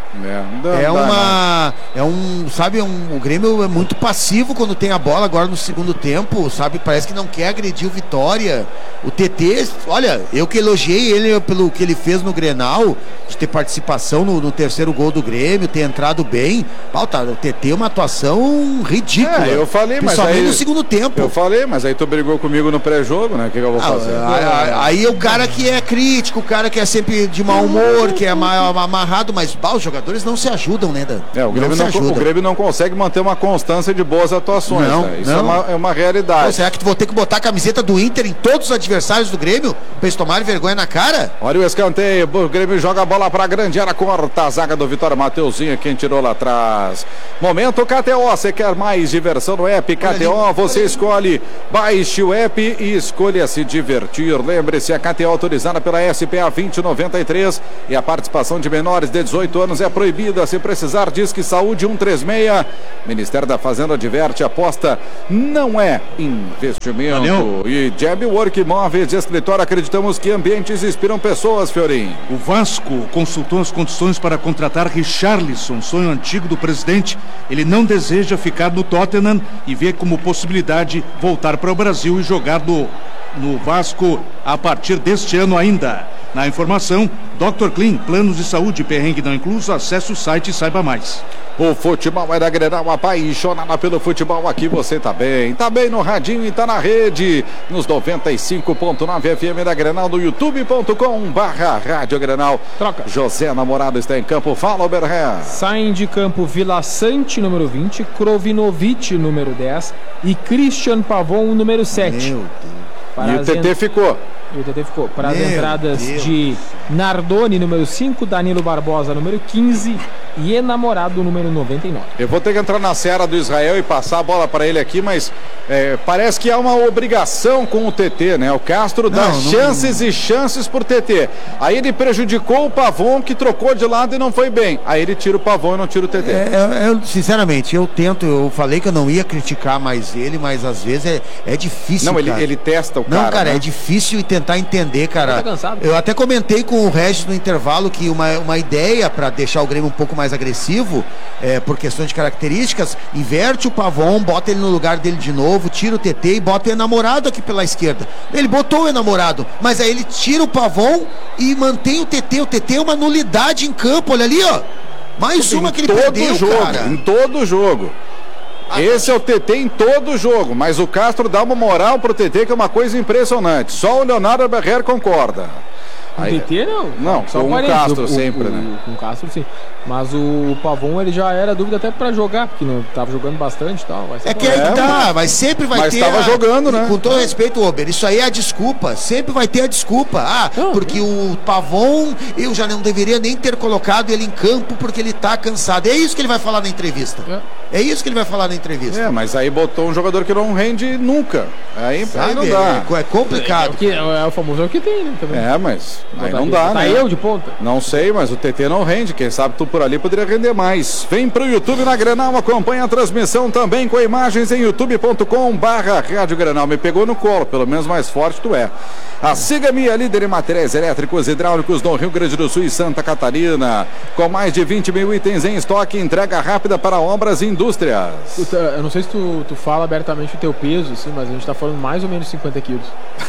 É, não dá, é não dá, uma. É um. Sabe, é um, o Grêmio é muito passivo quando tem a bola agora no segundo tempo, sabe? Parece que não quer agredir o Vitória. O T T, olha, eu que elogiei ele pelo que ele fez no Grenal, de ter participação no, no terceiro gol do Grêmio, ter entrado bem. Pau, tá, o T T é uma atuação ridícula. É, eu falei, mas principalmente aí, no segundo tempo. Eu falei, mas aí tu brigou comigo no pré-jogo, né? O que, que eu vou fazer? Ah, aí é o cara que é crítico, o cara que é sempre de mau humor, que é amarrado, mas bah, os jogadores não se ajudam, né, Dan? É, o Grêmio não, não, o Grêmio não consegue manter uma constância de boas atuações. Não, né? Isso não. É, uma, é uma realidade. Pô, será que tu vou ter que botar a camiseta do Inter em todos os adversários do Grêmio pra eles tomarem vergonha na cara? Olha o escanteio, o Grêmio joga a bola pra grande área, corta a zaga do Vitória. Mateuzinho, quem tirou lá atrás. Momento K T O, você quer mais diversão no app K T O? Você escolhe, baixe o app e escolha se divertir. Lembre-se, a K T O autorizada pela S P A vinte noventa e três e a participação de menores de dezoito anos é proibida. Se precisar, diz que saúde cento e trinta e seis. Ministério da Fazenda adverte, aposta não é investimento. Valeu. E Jabwork Imóveis de Escritório, acreditamos que ambientes inspiram pessoas, Fiorim. O Vasco consultou as condições para contratar Richarlison, sonho antigo do presidente. Ele não deseja ficar no Tottenham e vê como possibilidade voltar para o Brasil e jogar no, no Vasco a partir deste ano ainda. Na informação, doutor Clean, planos de saúde, perrengue não incluso, acesse o site e saiba mais. O futebol é da Grenal, apaixonada pelo futebol, aqui você tá bem, tá bem no radinho e tá na rede, nos noventa e cinco ponto nove F M da Grenal, no youtube ponto com barra Rádio Grenal. Troca. José Namorado está em campo, fala Oberré. Saem de campo Vila Sante, número vinte, Krovinovic, número dez e Christian Pavon, número sete. Meu Deus. Para E o T T en... ficou. E o T T ficou. Para as Meu entradas Deus. de Nardoni, número cinco, Danilo Barbosa, número quinze e Enamorado, número noventa e nove. Eu vou ter que entrar na seara do Israel e passar a bola para ele aqui, mas é, parece que há uma obrigação com o T T, né? O Castro dá Não, não- chances e chances por T T. Aí ele prejudicou o Pavon, que trocou de lado e não foi bem. Aí ele tira o Pavon e não tira o T T. É, é, eu, sinceramente, eu tento, eu falei que eu não ia criticar mais ele, mas às vezes é, é difícil, não, ele, cara. ele testa o Não, cara. cara, né? é difícil tentar entender, cara. Tá cansado. Eu até comentei com o Regis no intervalo que uma, uma ideia para deixar o Grêmio um pouco mais agressivo, é, por questões de características, inverte o Pavon, bota ele no lugar dele de novo, tira o T T e bota o Enamorado aqui pela esquerda. Ele botou o Enamorado, mas aí ele tira o Pavon e mantém o T T. O T T é uma nulidade em campo, olha ali, ó. Mais uma que ele todo perdeu, jogo, cara. em todo jogo. Esse é o T T em todo jogo, mas o Castro dá uma moral pro T T que é uma coisa impressionante. Só o Leonardo Berrer concorda. Com o Aí- T T não. Não, Só com o Quaresma. Castro sempre, né? Com o Castro sim. Mas o Pavon ele já era dúvida até pra jogar, porque não tava jogando bastante e tal. Vai ser É que bom. aí É, tá, mas sempre vai mas ter. tava a- jogando, né? Com todo respeito, Ober, isso aí é a desculpa. Sempre vai ter a desculpa. Ah, Não, porque o Pavon, eu já não deveria nem ter colocado ele em campo porque ele tá cansado. É isso que ele vai falar na entrevista. É isso que ele vai falar na entrevista. É, mas aí botou um jogador que não rende nunca. Aí, aí Sabe? não dá. É, é É complicado. o, que, é o famoso é o que tem, né? Também. É, mas aí Botar não aqui. dá, Tá né? eu de ponta. Não sei, mas o T T não rende. Quem sabe tu por ali poderia render mais. Vem pro YouTube na Grenal, acompanha a transmissão também com imagens em youtube ponto com barra Rádio Grenal. Me pegou no colo, pelo menos mais forte tu é. A Siga-me, a líder em materiais elétricos e hidráulicos do Rio Grande do Sul e Santa Catarina. Com mais de vinte mil itens em estoque, entrega rápida para obras e indústrias. Tu tá- Eu não sei se tu, tu fala abertamente o teu peso, assim, mas a gente tá falando mais ou menos cinquenta quilos.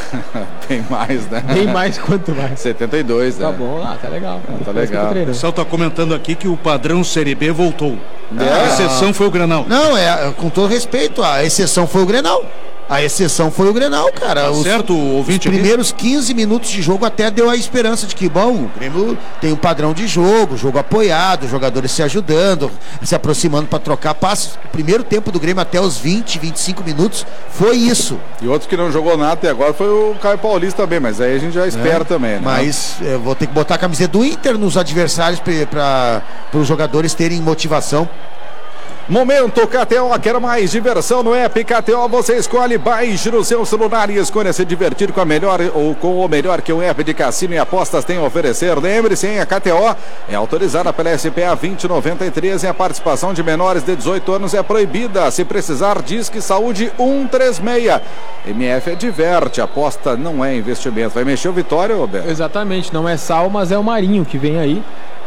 Tem mais, né? Bem mais quanto mais. setenta e dois, né? Tá bom, ah, tá legal. tá Parece que eu tô legal. O treinando. pessoal está comentando aqui que o padrão Série B voltou. É. A exceção foi o Granal. Não, é, com todo respeito, a exceção foi o Grenal. A exceção foi o Grenal, cara. Tá Os- certo, o Os ouvinte aqui? primeiros quinze minutos de jogo até deu a esperança de que, bom, o Grêmio tem um padrão de jogo, jogo apoiado, jogadores se ajudando, se aproximando para trocar passes. O primeiro tempo do Grêmio até os vinte, vinte e cinco minutos foi isso. E outro que não jogou nada até agora foi o Caio Paulista também, mas aí a gente já espera também, né? Mas é, vou ter que botar a camiseta do Inter nos adversários para os jogadores terem motivação. Momento K T O, quer mais diversão no app K T O, você escolhe, baixe no seu celular e escolha se divertir com a melhor ou com o melhor que o app de cassino e apostas tem a oferecer. Lembre-se, hein, a K T O é autorizada pela S P A vinte noventa e três e a participação de menores de dezoito anos é proibida. Se precisar, diz que saúde cento e trinta e seis. M F é diverte, aposta não é investimento. Vai mexer o Vitória, Roberto? Exatamente, não é Sal, mas é o Marinho que vem aí.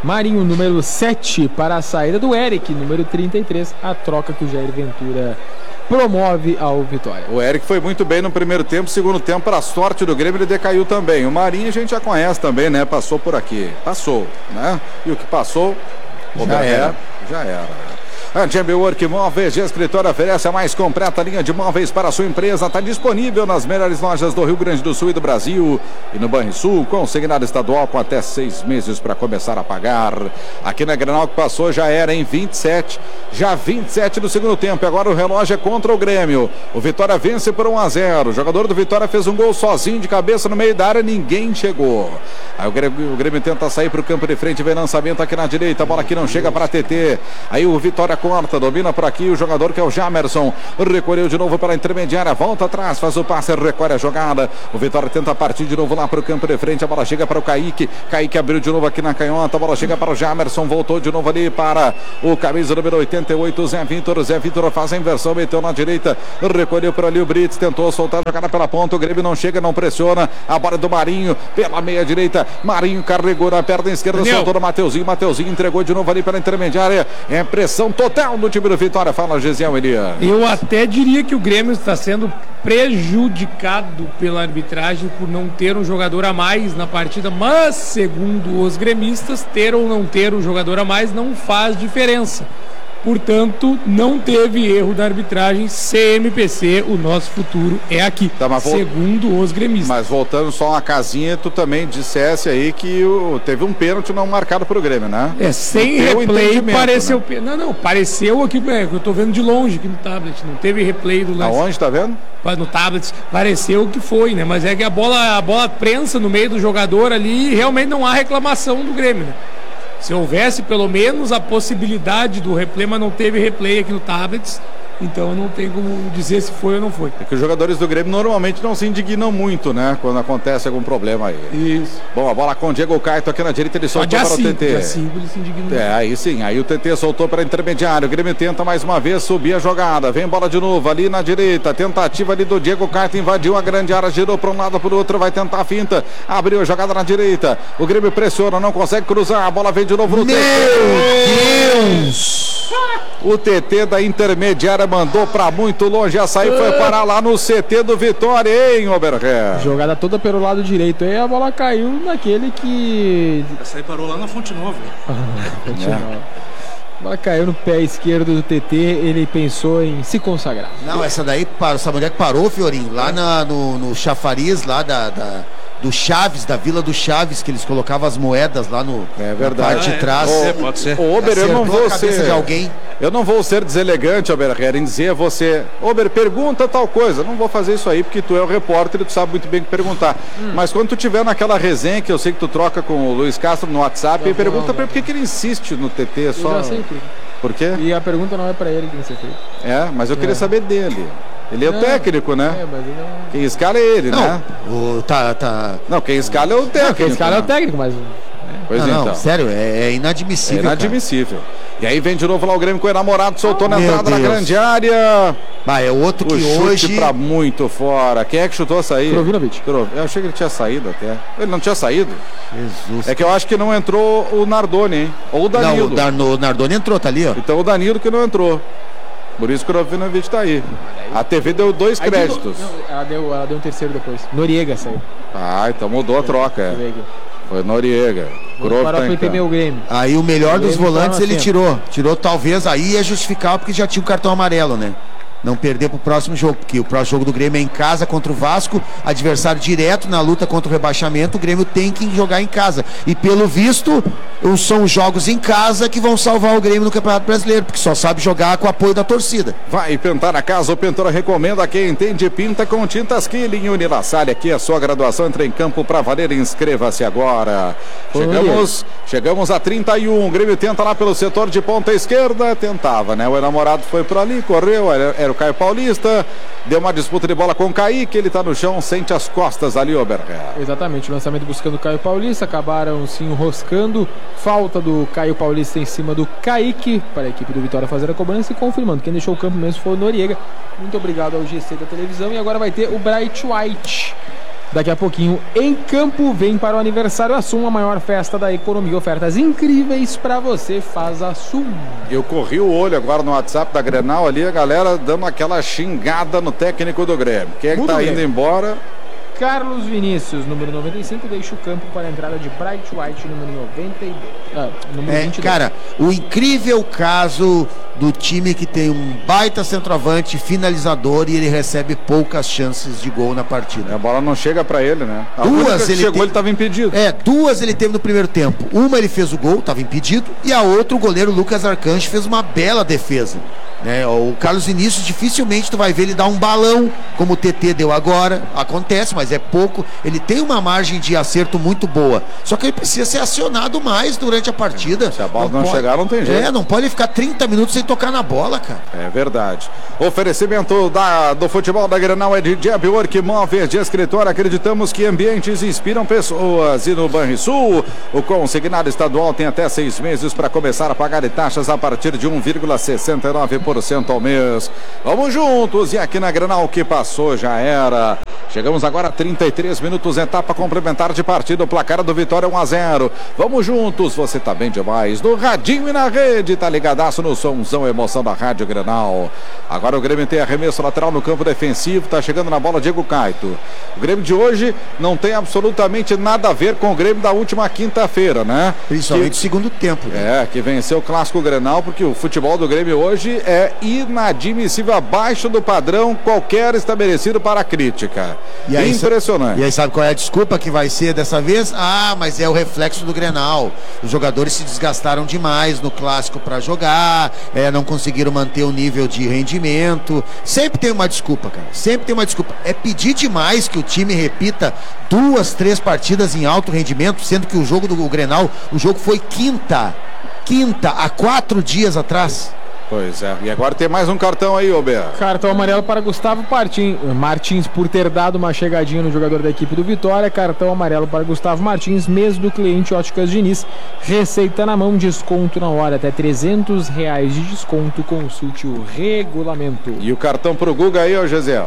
Marinho, número sete, para a saída do Eric, número trinta e três, a troca que o Jair Ventura promove ao Vitória. O Eric foi muito bem no primeiro tempo, segundo tempo, para a sorte do Grêmio, ele decaiu também. O Marinho a gente já conhece também, né? Passou por aqui. Passou, né? E o que passou, Já era. Já era. A Jambi Work Móveis de Escritório oferece a mais completa linha de móveis para a sua empresa. Está disponível nas melhores lojas do Rio Grande do Sul e do Brasil. E no Banrisul, consignado estadual com até seis meses para começar a pagar. Aqui na Grenal que passou já era em vinte e sete. Já vinte e sete do segundo tempo. Agora o relógio é contra o Grêmio. O Vitória vence por um a zero. O jogador do Vitória fez um gol sozinho de cabeça no meio da área. Ninguém chegou. Aí o Grêmio, o Grêmio tenta sair para o campo de frente. Vem lançamento aqui na direita. A bola aqui não chega para T T. Aí o Vitória corta, domina por aqui o jogador que é o Jamerson, recolheu de novo para a intermediária, volta atrás, faz o passe, recolhe a jogada, o Vitória tenta partir de novo lá para o campo de frente, a bola chega para o Kaique, Kaique abriu de novo aqui na canhota, a bola chega para o Jamerson, voltou de novo ali para o camisa número oitenta e oito, Zé Vitor, Zé Vitor faz a inversão, meteu na direita, recolheu por ali o Brits, tentou soltar a jogada pela ponta, o Grêmio não chega, não pressiona, a bola do Marinho, pela meia direita, Marinho carregou na perna esquerda, Daniel. soltou no Mateuzinho, Mateuzinho entregou de novo ali pela intermediária, é pressão total no time do Vitória. Fala, Gesiel Elias. Eu até diria que o Grêmio está sendo prejudicado pela arbitragem por não ter um jogador a mais na partida, mas segundo os gremistas, ter ou não ter um jogador a mais não faz diferença. Portanto, não teve erro da arbitragem. C M P C, o nosso futuro é aqui, Tá, mas vou- segundo os gremistas. Mas voltando só uma casinha, tu também dissesse aí que o, teve um pênalti não marcado pro Grêmio, né? É, sem No teu replay entendimento, pareceu... né? pe- Não, não, pareceu aqui, é, eu tô vendo de longe aqui no tablet, não teve replay do lance. Aonde, tá vendo? No tablet, pareceu que foi, né? Mas é que a bola, a bola prensa no meio do jogador ali e realmente não há reclamação do Grêmio, né? Se houvesse pelo menos a possibilidade do replay, mas não teve replay aqui no tablets, então não tem como dizer se foi ou não foi. É que os jogadores do Grêmio normalmente não se indignam muito, né? Quando acontece algum problema aí. Isso. Bom, a bola com o Diego Caito aqui na direita, ele Só soltou dia para o cinco, T T. dia cinco ele se indignou. É, aí sim, aí o T T soltou para intermediário, o Grêmio tenta mais uma vez subir a jogada, vem bola de novo ali na direita, tentativa ali do Diego Caito, invadiu a grande área, girou para um lado para o outro, vai tentar a finta, abriu a jogada na direita, o Grêmio pressiona, não consegue cruzar, a bola vem de novo no T T. Meu Deus! O T T da intermediária mandou para muito longe, a sair foi parar lá no C T do Vitória, hein, Oberré? Jogada toda pelo lado direito. Aí a bola caiu naquele que. Essa aí parou lá na Fonte Nova. Continua. A bola caiu no pé esquerdo do T T. Ele pensou em se consagrar. Não, essa daí parou. Sabe onde é que parou, Fiorinho? Lá na- no, no chafariz lá da, da- do Chaves, da Vila do Chaves, que eles colocavam as moedas lá no, É na verdade. parte de trás. Pode ser, pode ser. Ô, Ober, eu não Acertou vou a cabeça ser... de alguém. Eu não vou ser deselegante, Oberher, em dizer a você, Ober, pergunta tal coisa. Não vou fazer isso aí, porque tu é o repórter e tu sabe muito bem o que perguntar. Hum. Mas quando tu tiver naquela resenha, que eu sei que tu troca com o Luiz Castro no WhatsApp, e pergunta pra ele por que que ele insiste no T T Eu só. já sei tudo. Por quê? E a pergunta não é pra ele que tem que ser feita. É, mas eu queria É. saber dele. Ele é o Não. técnico, né? É, mas ele não. Quem escala é ele, né? Não, o, tá, tá. Não, quem escala é o técnico. Esse cara é o né? técnico, mas. Pois não, então. não, sério, é, é É inadmissível. cara. inadmissível. E aí vem de novo lá o Grêmio com o enamorado, soltou na Meu entrada da Deus. grande área. Bah, é outro O que chute hoje. pra muito fora. Quem é que chutou a sair? Krovinovic. Krov- Eu achei que ele tinha saído até. Ele não tinha saído. Jesus. É que eu acho que não entrou o Nardoni, hein? Ou o Não, Danilo. o Darno- o Nardoni entrou, tá ali, ó. Então o Danilo que não entrou. Por isso que o Krovinovic tá aí. A T V deu dois Aí créditos. deu- não, ela, deu, ela deu um terceiro depois. Noriega saiu. Ah, então mudou a troca. Deixa eu ver É. aqui. Foi Noriega. Krov Para tá o em meu campo. Grêmio. Aí o melhor dos Ele volantes tava ele assim, tirou. Tirou talvez aí é justificável porque já tinha o cartão amarelo, né? Não perder pro próximo jogo, porque o próximo jogo do Grêmio é em casa contra o Vasco, adversário direto na luta contra o rebaixamento, o Grêmio tem que jogar em casa. E pelo visto, os- são os jogos em casa que vão salvar o Grêmio no Campeonato Brasileiro, porque só sabe jogar com o apoio da torcida. Vai pintar a casa, o pintor recomenda quem entende pinta com tintas Killing Unilassalle. Aqui a sua graduação entra em campo pra valer, inscreva-se agora. Chegamos, chegamos a trinta e um, o Grêmio tenta lá pelo setor de ponta esquerda, tentava, né? O enamorado foi por ali, correu, era, era o Caio Paulista, deu uma disputa de bola com o Kaique, ele tá no chão, sente as costas ali, Oberger. Exatamente, o lançamento buscando o Caio Paulista, acabaram se enroscando. Falta do Caio Paulista em cima do Kaique, para a equipe do Vitória fazer a cobrança e confirmando. Quem deixou o campo mesmo foi o Noriega. Muito obrigado ao G C da televisão. E agora vai ter o Bright White Daqui a pouquinho, em campo, vem para o aniversário Assum, a maior festa da economia. Ofertas incríveis para você, faz Assum. Eu corri o olho agora no WhatsApp da Grenal ali, a galera dando aquela xingada no técnico do Grêmio. Quem é que tá indo embora? Carlos Vinícius, número noventa e cinco, deixa o campo para a entrada de Bright White, número noventa e dois. Ah, número é, vinte e dois. Cara, o incrível caso do time que tem um baita centroavante finalizador e ele recebe poucas chances de gol na partida. A bola não chega para ele, né? A duas ele ele chegou, te... ele estava impedido. É, duas ele teve no primeiro tempo. Uma ele fez o gol, estava impedido, e a outra o goleiro Lucas Arcanjo fez uma bela defesa. Né? O Carlos Vinícius dificilmente tu vai ver ele dar um balão como o T T deu agora. Acontece, mas é pouco. Ele tem uma margem de acerto muito boa, só que ele precisa ser acionado mais durante a partida. Se a bola não, não pode... chegar, não tem jeito. É, não pode ficar trinta minutos sem tocar na bola, cara. É verdade. Oferecimento da, do futebol da Grenal é de Jabwork Móveis de Escritório. Acreditamos que ambientes inspiram pessoas. E no Banrisul, o consignado estadual tem até seis meses para começar a pagar taxas a partir de um vírgula sessenta e nove por cento ao mês. Vamos juntos, e aqui na Grenal, que passou já era. Chegamos agora a trinta e três minutos, etapa complementar de partida, o placar do Vitória um a zero. Vamos juntos, você tá bem demais. No radinho e na rede, tá ligadaço no somzão, emoção da Rádio Grenal. Agora o Grêmio tem arremesso lateral no campo defensivo, tá chegando na bola Diego Caito. O Grêmio de hoje não tem absolutamente nada a ver com o Grêmio da última quinta-feira, né? Principalmente que, o segundo tempo. Né? É, que venceu o clássico Grenal, porque o futebol do Grêmio hoje é inadmissível, abaixo do padrão qualquer estabelecido para a crítica. E aí, impressionante. E aí sabe qual é a desculpa que vai ser dessa vez? Ah, mas é o reflexo do Grenal. Os jogadores se desgastaram demais no clássico para jogar, é, não conseguiram manter o nível de rendimento. Sempre tem uma desculpa, cara. Sempre tem uma desculpa. É pedir demais que o time repita duas, três partidas em alto rendimento, sendo que o jogo do Grenal, o jogo foi quinta. Quinta, há quatro dias atrás. Pois é, e agora tem mais um cartão aí, Roberto. Cartão amarelo para Gustavo Martins, Martins por ter dado uma chegadinha no jogador da equipe do Vitória. Cartão amarelo para Gustavo Martins, mês do cliente Óticas Diniz. Receita na mão, desconto na hora, até trezentos reais de desconto. Consulte o regulamento. E o cartão para o Guga aí, ô Gesiel?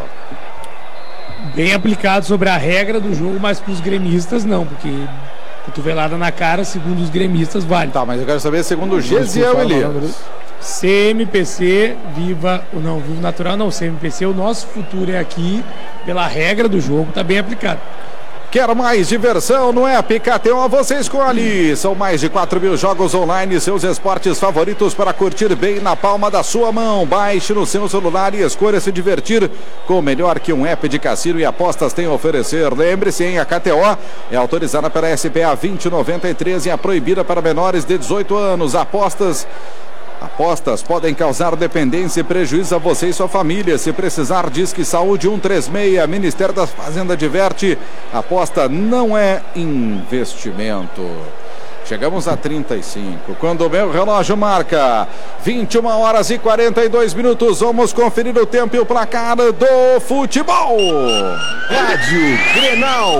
Bem aplicado sobre a regra do jogo, mas para os gremistas não, porque cotovelada na cara, segundo os gremistas, vale. Tá, mas eu quero saber segundo o Gesiel Elias. C M P C, viva o não, vivo natural não, C M P C, o nosso futuro é aqui, pela regra do jogo, tá bem aplicado. Quer mais diversão? Não é a P K T O, você escolhe. São mais de quatro mil jogos online, seus esportes favoritos para curtir bem na palma da sua mão. Baixe no seu celular e escolha se divertir com o melhor que um app de cassino e apostas tem a oferecer. Lembre-se, hein, a K T O é autorizada pela S P A vinte noventa e três e é proibida para menores de dezoito anos. Apostas... Apostas podem causar dependência e prejuízo a você e sua família. Se precisar, Disque Saúde um três seis. Ministério da Fazenda adverte: aposta não é investimento. Chegamos a trinta e cinco. Quando o meu relógio marca vinte e uma horas e quarenta e dois minutos, vamos conferir o tempo e o placar do futebol. Rádio Grenal.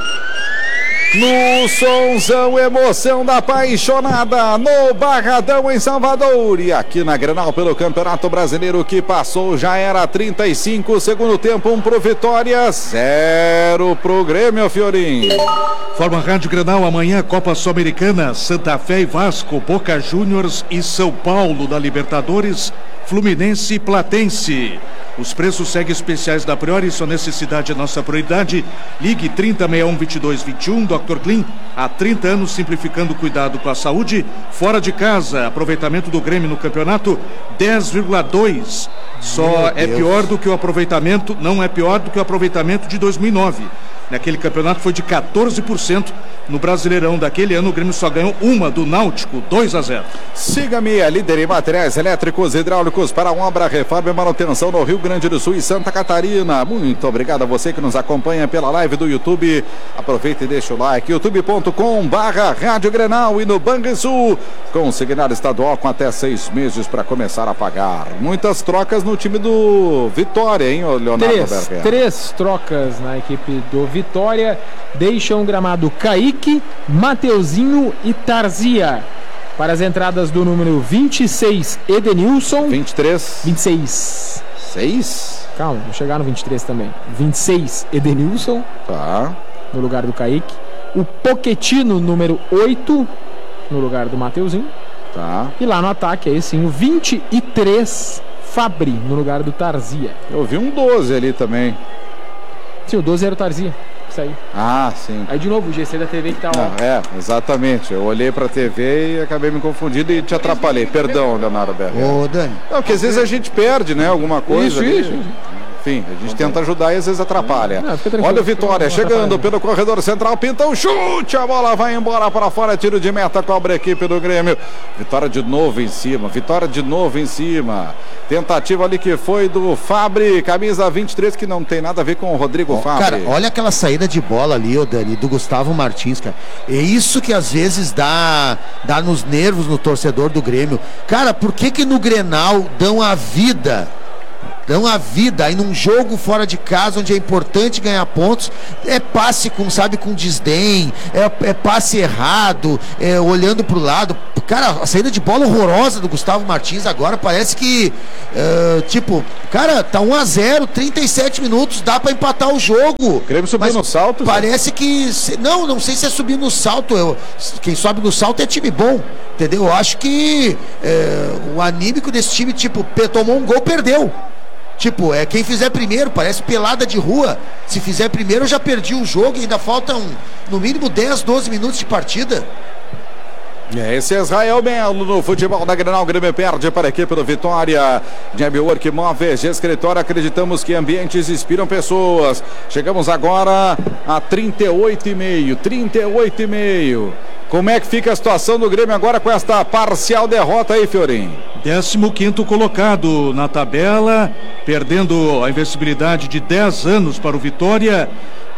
No sonzão, emoção da apaixonada, no Barradão em Salvador. E aqui na Grenal pelo Campeonato Brasileiro, que passou, já era trinta e cinco, segundo tempo, um pro Vitória, zero pro Grêmio, Fiorim. Forma Rádio Grenal, amanhã Copa Sul-Americana, Santa Fé e Vasco, Boca Juniors e São Paulo da Libertadores, Fluminense e Platense. Os preços seguem especiais da Priori, sua necessidade é nossa prioridade. Ligue trinta, sessenta e um, vinte e dois, vinte e um, doutor Clean, há trinta anos simplificando o cuidado com a saúde. Fora de casa, aproveitamento do Grêmio no campeonato, dez vírgula dois. Só é pior do que o aproveitamento, não é pior do que o aproveitamento de dois mil e nove. Naquele campeonato foi de quatorze por cento. No Brasileirão daquele ano, o Grêmio só ganhou uma do Náutico, dois a zero. Siga-me, a líder em materiais elétricos e hidráulicos para obra, reforma e manutenção no Rio Grande do Sul e Santa Catarina. Muito obrigado a você que nos acompanha pela live do YouTube. Aproveita e deixa o like, youtube ponto com barra Rádio Grenal. E no Banrisul, consignado estadual com até seis meses para começar a pagar. Muitas trocas no time do Vitória, hein, Leonardo Três, Berger? três trocas na equipe do Vitória. Deixam o gramado Kaique, Mateuzinho e Tarzia. Para as entradas do número vinte e seis, Edenilson. vinte e três. vinte e seis. seis? Calma, vou chegar no vinte e três também. vinte e seis, Edenilson. Tá. No lugar do Kaique. O Pochettino, número oito, no lugar do Mateuzinho. Tá. E lá no ataque, aí sim, o vinte e três, Fabri, no lugar do Tarzia. Eu vi um doze ali também. Sim, o doze era o Tarzia. Isso aí. Ah, sim. Aí de novo, o G C da T V que tá Não, ó. é, exatamente. Eu olhei pra T V e acabei me confundindo e te atrapalhei. Perdão, Leonardo Berger. Ô, Dani. Não, porque às vezes a gente perde, né? Alguma coisa. Isso, ali. isso, isso. Enfim, a gente tenta ajudar e às vezes atrapalha. Não, fica tranquilo. Olha o Vitória Não chegando atrapalha. pelo corredor central, pinta o chute, a bola vai embora para fora, tiro de meta, cobra a equipe do Grêmio. Vitória de novo em cima, Vitória de novo em cima. Tentativa ali que foi do Fabri, camisa vinte e três, que não tem nada a ver com o Rodrigo Ó, Fabri. cara, olha aquela saída de bola ali, ô Dani, do Gustavo Martins, cara. É isso que às vezes dá, dá nos nervos no torcedor do Grêmio. Cara, por que que no Grenal dão a vida? Dão a vida aí num jogo fora de casa, onde é importante ganhar pontos, é passe com, sabe, com desdém, é, é passe errado, é, olhando pro lado. Cara, a saída de bola horrorosa do Gustavo Martins agora parece que, uh, tipo, cara, tá um a zero, trinta e sete minutos, dá pra empatar o jogo. O Grêmio subiu Mas no salto. Parece que, não, não sei se é subir no salto, eu, quem sobe no salto é time bom, entendeu? Eu acho que é, o anímico desse time, tipo, tomou um gol, perdeu. Tipo, é quem fizer primeiro, parece pelada de rua. Se fizer primeiro, eu já perdi o jogo e ainda faltam no mínimo dez, doze minutos de partida. É, esse é Israel Melo no futebol da Grenal. O Grêmio perde para a equipe do Vitória. Network Móveis de Escritório. Acreditamos que ambientes inspiram pessoas. Chegamos agora a trinta e oito e meio. trinta e oito e meio. Como é que fica a situação do Grêmio agora com esta parcial derrota aí, Fiorim? décimo quinto colocado na tabela, perdendo a invencibilidade de dez anos para o Vitória.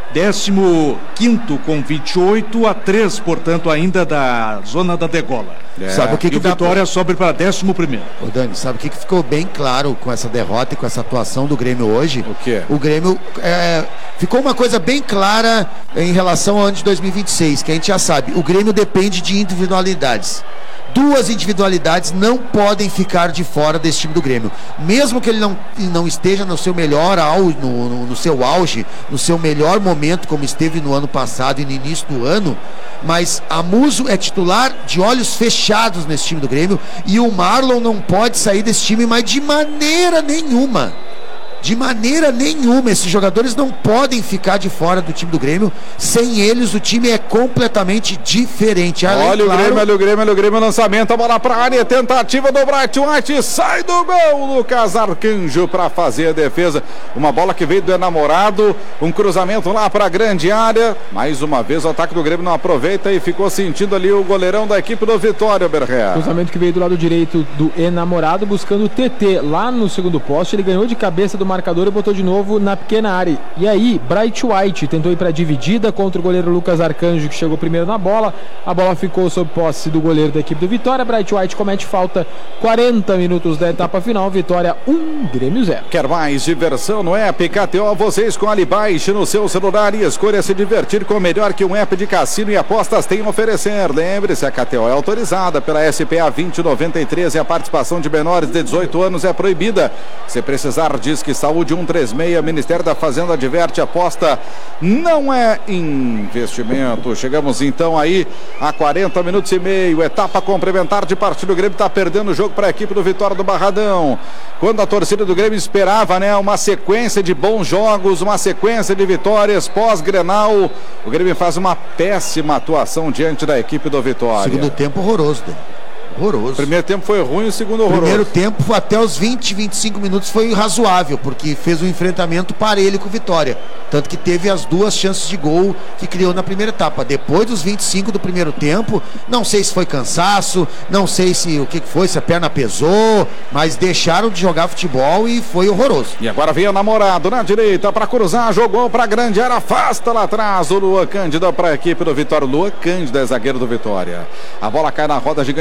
décimo quinto com vinte e oito a três, portanto, ainda da zona da degola. É. Sabe o que, E que o dá Vitória sobe para décimo primeiro. Ô Dani, sabe o que, que ficou bem claro com essa derrota e com essa atuação do Grêmio hoje? O quê? O Grêmio é, ficou uma coisa bem clara em relação ao ano de dois mil e vinte e seis, que a gente já sabe, o Grêmio depende de individualidades. Duas individualidades não podem ficar de fora desse time do Grêmio. Mesmo que ele não, não esteja no seu melhor auge, no, no, no seu auge, no seu melhor momento, como esteve no ano passado e no início do ano, mas a Muso é titular de olhos fechados nesse time do Grêmio e o Marlon não pode sair desse time, mas de maneira nenhuma. De maneira nenhuma, esses jogadores não podem ficar de fora do time do Grêmio. Sem eles, o time é completamente diferente. Além, Olha claro, o Grêmio, olha o Grêmio, olha o Grêmio, lançamento, a bola para a área, tentativa do Bright White, sai do gol, Lucas Arcanjo para fazer a defesa. Uma bola que veio do enamorado, um cruzamento lá para a grande área. Mais uma vez o ataque do Grêmio não aproveita e ficou sentindo ali o goleirão da equipe do Vitória, Berger. Cruzamento que veio do lado direito do enamorado, buscando o T T lá no segundo poste. Ele ganhou de cabeça do marcador e botou de novo na pequena área. E aí, Bright White tentou ir para dividida contra o goleiro Lucas Arcanjo, que chegou primeiro na bola. A bola ficou sob posse do goleiro da equipe do Vitória. Bright White comete falta. quarenta minutos da etapa final. Vitória um, Grêmio zero. Quer mais diversão no app K T O? Você escolhe, baixe no seu celular e escolha se divertir com o melhor que um app de cassino e apostas tem a oferecer. Lembre-se, a K T O é autorizada pela S P A vinte noventa e três e a participação de menores de dezoito anos é proibida. Se precisar, diz que Saúde cento e trinta e seis, Ministério da Fazenda adverte, aposta não é investimento. Chegamos então aí a quarenta minutos e meio, etapa complementar de partida. O Grêmio está perdendo o jogo para a equipe do Vitória do Barradão. Quando a torcida do Grêmio esperava, né, uma sequência de bons jogos, uma sequência de vitórias pós-Grenal, o Grêmio faz uma péssima atuação diante da equipe do Vitória. Segundo tempo horroroso, Dani. Horroroso. Primeiro tempo foi ruim, o segundo horroroso. Primeiro tempo até os vinte, vinte e cinco minutos foi razoável, porque fez um enfrentamento parelho com o Vitória. Tanto que teve as duas chances de gol que criou na primeira etapa. Depois dos vinte e cinco do primeiro tempo, não sei se foi cansaço, não sei se o que foi, se a perna pesou, mas deixaram de jogar futebol e foi horroroso. E agora vem o namorado na direita para cruzar, jogou para grande área, afasta lá atrás o Luan Cândido para a equipe do Vitória. Luan Cândido é zagueiro do Vitória. A bola cai na roda gigante no gramado.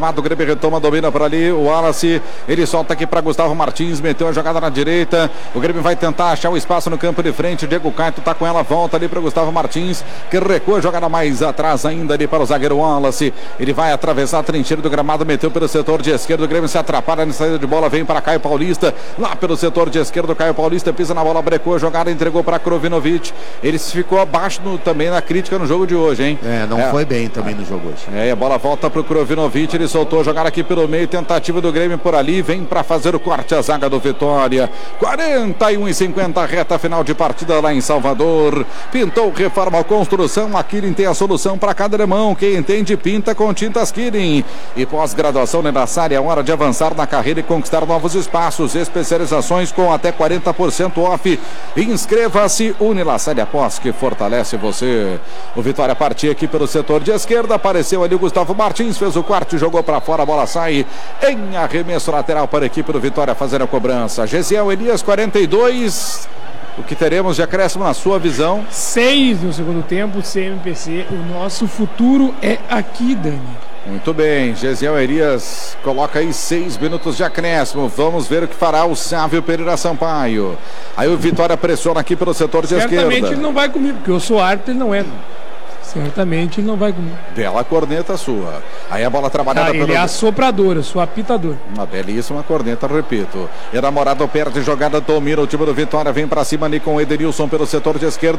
gramado. O Grêmio retoma, domina por ali. O Wallace, ele solta aqui para Gustavo Martins, meteu a jogada na direita. O Grêmio vai tentar achar o espaço no campo de frente. O Diego Caito tá com ela, volta ali para Gustavo Martins, que recua, jogada mais atrás ainda ali para o zagueiro Wallace. Ele vai atravessar a trincheira do gramado, meteu pelo setor de esquerda. O Grêmio se atrapalha na saída de bola, vem para Caio Paulista, lá pelo setor de esquerda. Caio Paulista pisa na bola, brecou a jogada, entregou para Krovinovic. Ele ficou abaixo no, também na crítica no jogo de hoje, hein? É, não é. foi bem também no jogo hoje. É, a bola volta para o Krovinovic, ele soltou a jogada aqui pelo meio, tentativa do Grêmio por ali, vem para fazer o corte a zaga do Vitória. quarenta e um e cinquenta, reta final de partida lá em Salvador. Pintou, reforma, construção, a Kirin tem a solução para cada alemão. Quem entende, pinta com tintas Kirin. E pós-graduação necessária, é hora de avançar na carreira e conquistar novos espaços. Especializações com até quarenta por cento off. Inscreva-se, Unilassalle Pós, que fortalece você. O Vitória partiu aqui pelo setor de esquerda, apareceu ali o Gustavo Martins, fez o quarto, jogou para fora, a bola sai em arremesso lateral para a equipe do Vitória fazer a cobrança. Gesiel Elias, quarenta e dois. O que teremos de acréscimo na sua visão? Seis no segundo tempo, C M P C. O nosso futuro é aqui, Dani. Muito bem, Gesiel Elias coloca aí seis minutos de acréscimo. Vamos ver o que fará o Sávio Pereira Sampaio. Aí o Vitória pressiona aqui pelo setor de Certamente esquerda. Certamente ele não vai comigo, porque eu sou árbitro, ele não é. Certamente ele não vai comigo. Bela corneta sua. Aí a bola trabalhada ah, ele pelo... é assoprador, eu sou apitador. Uma belíssima corneta, repito. Enamorado perde jogada, domina o time do Vitória, vem pra cima ali com o Edenilson pelo setor de esquerda.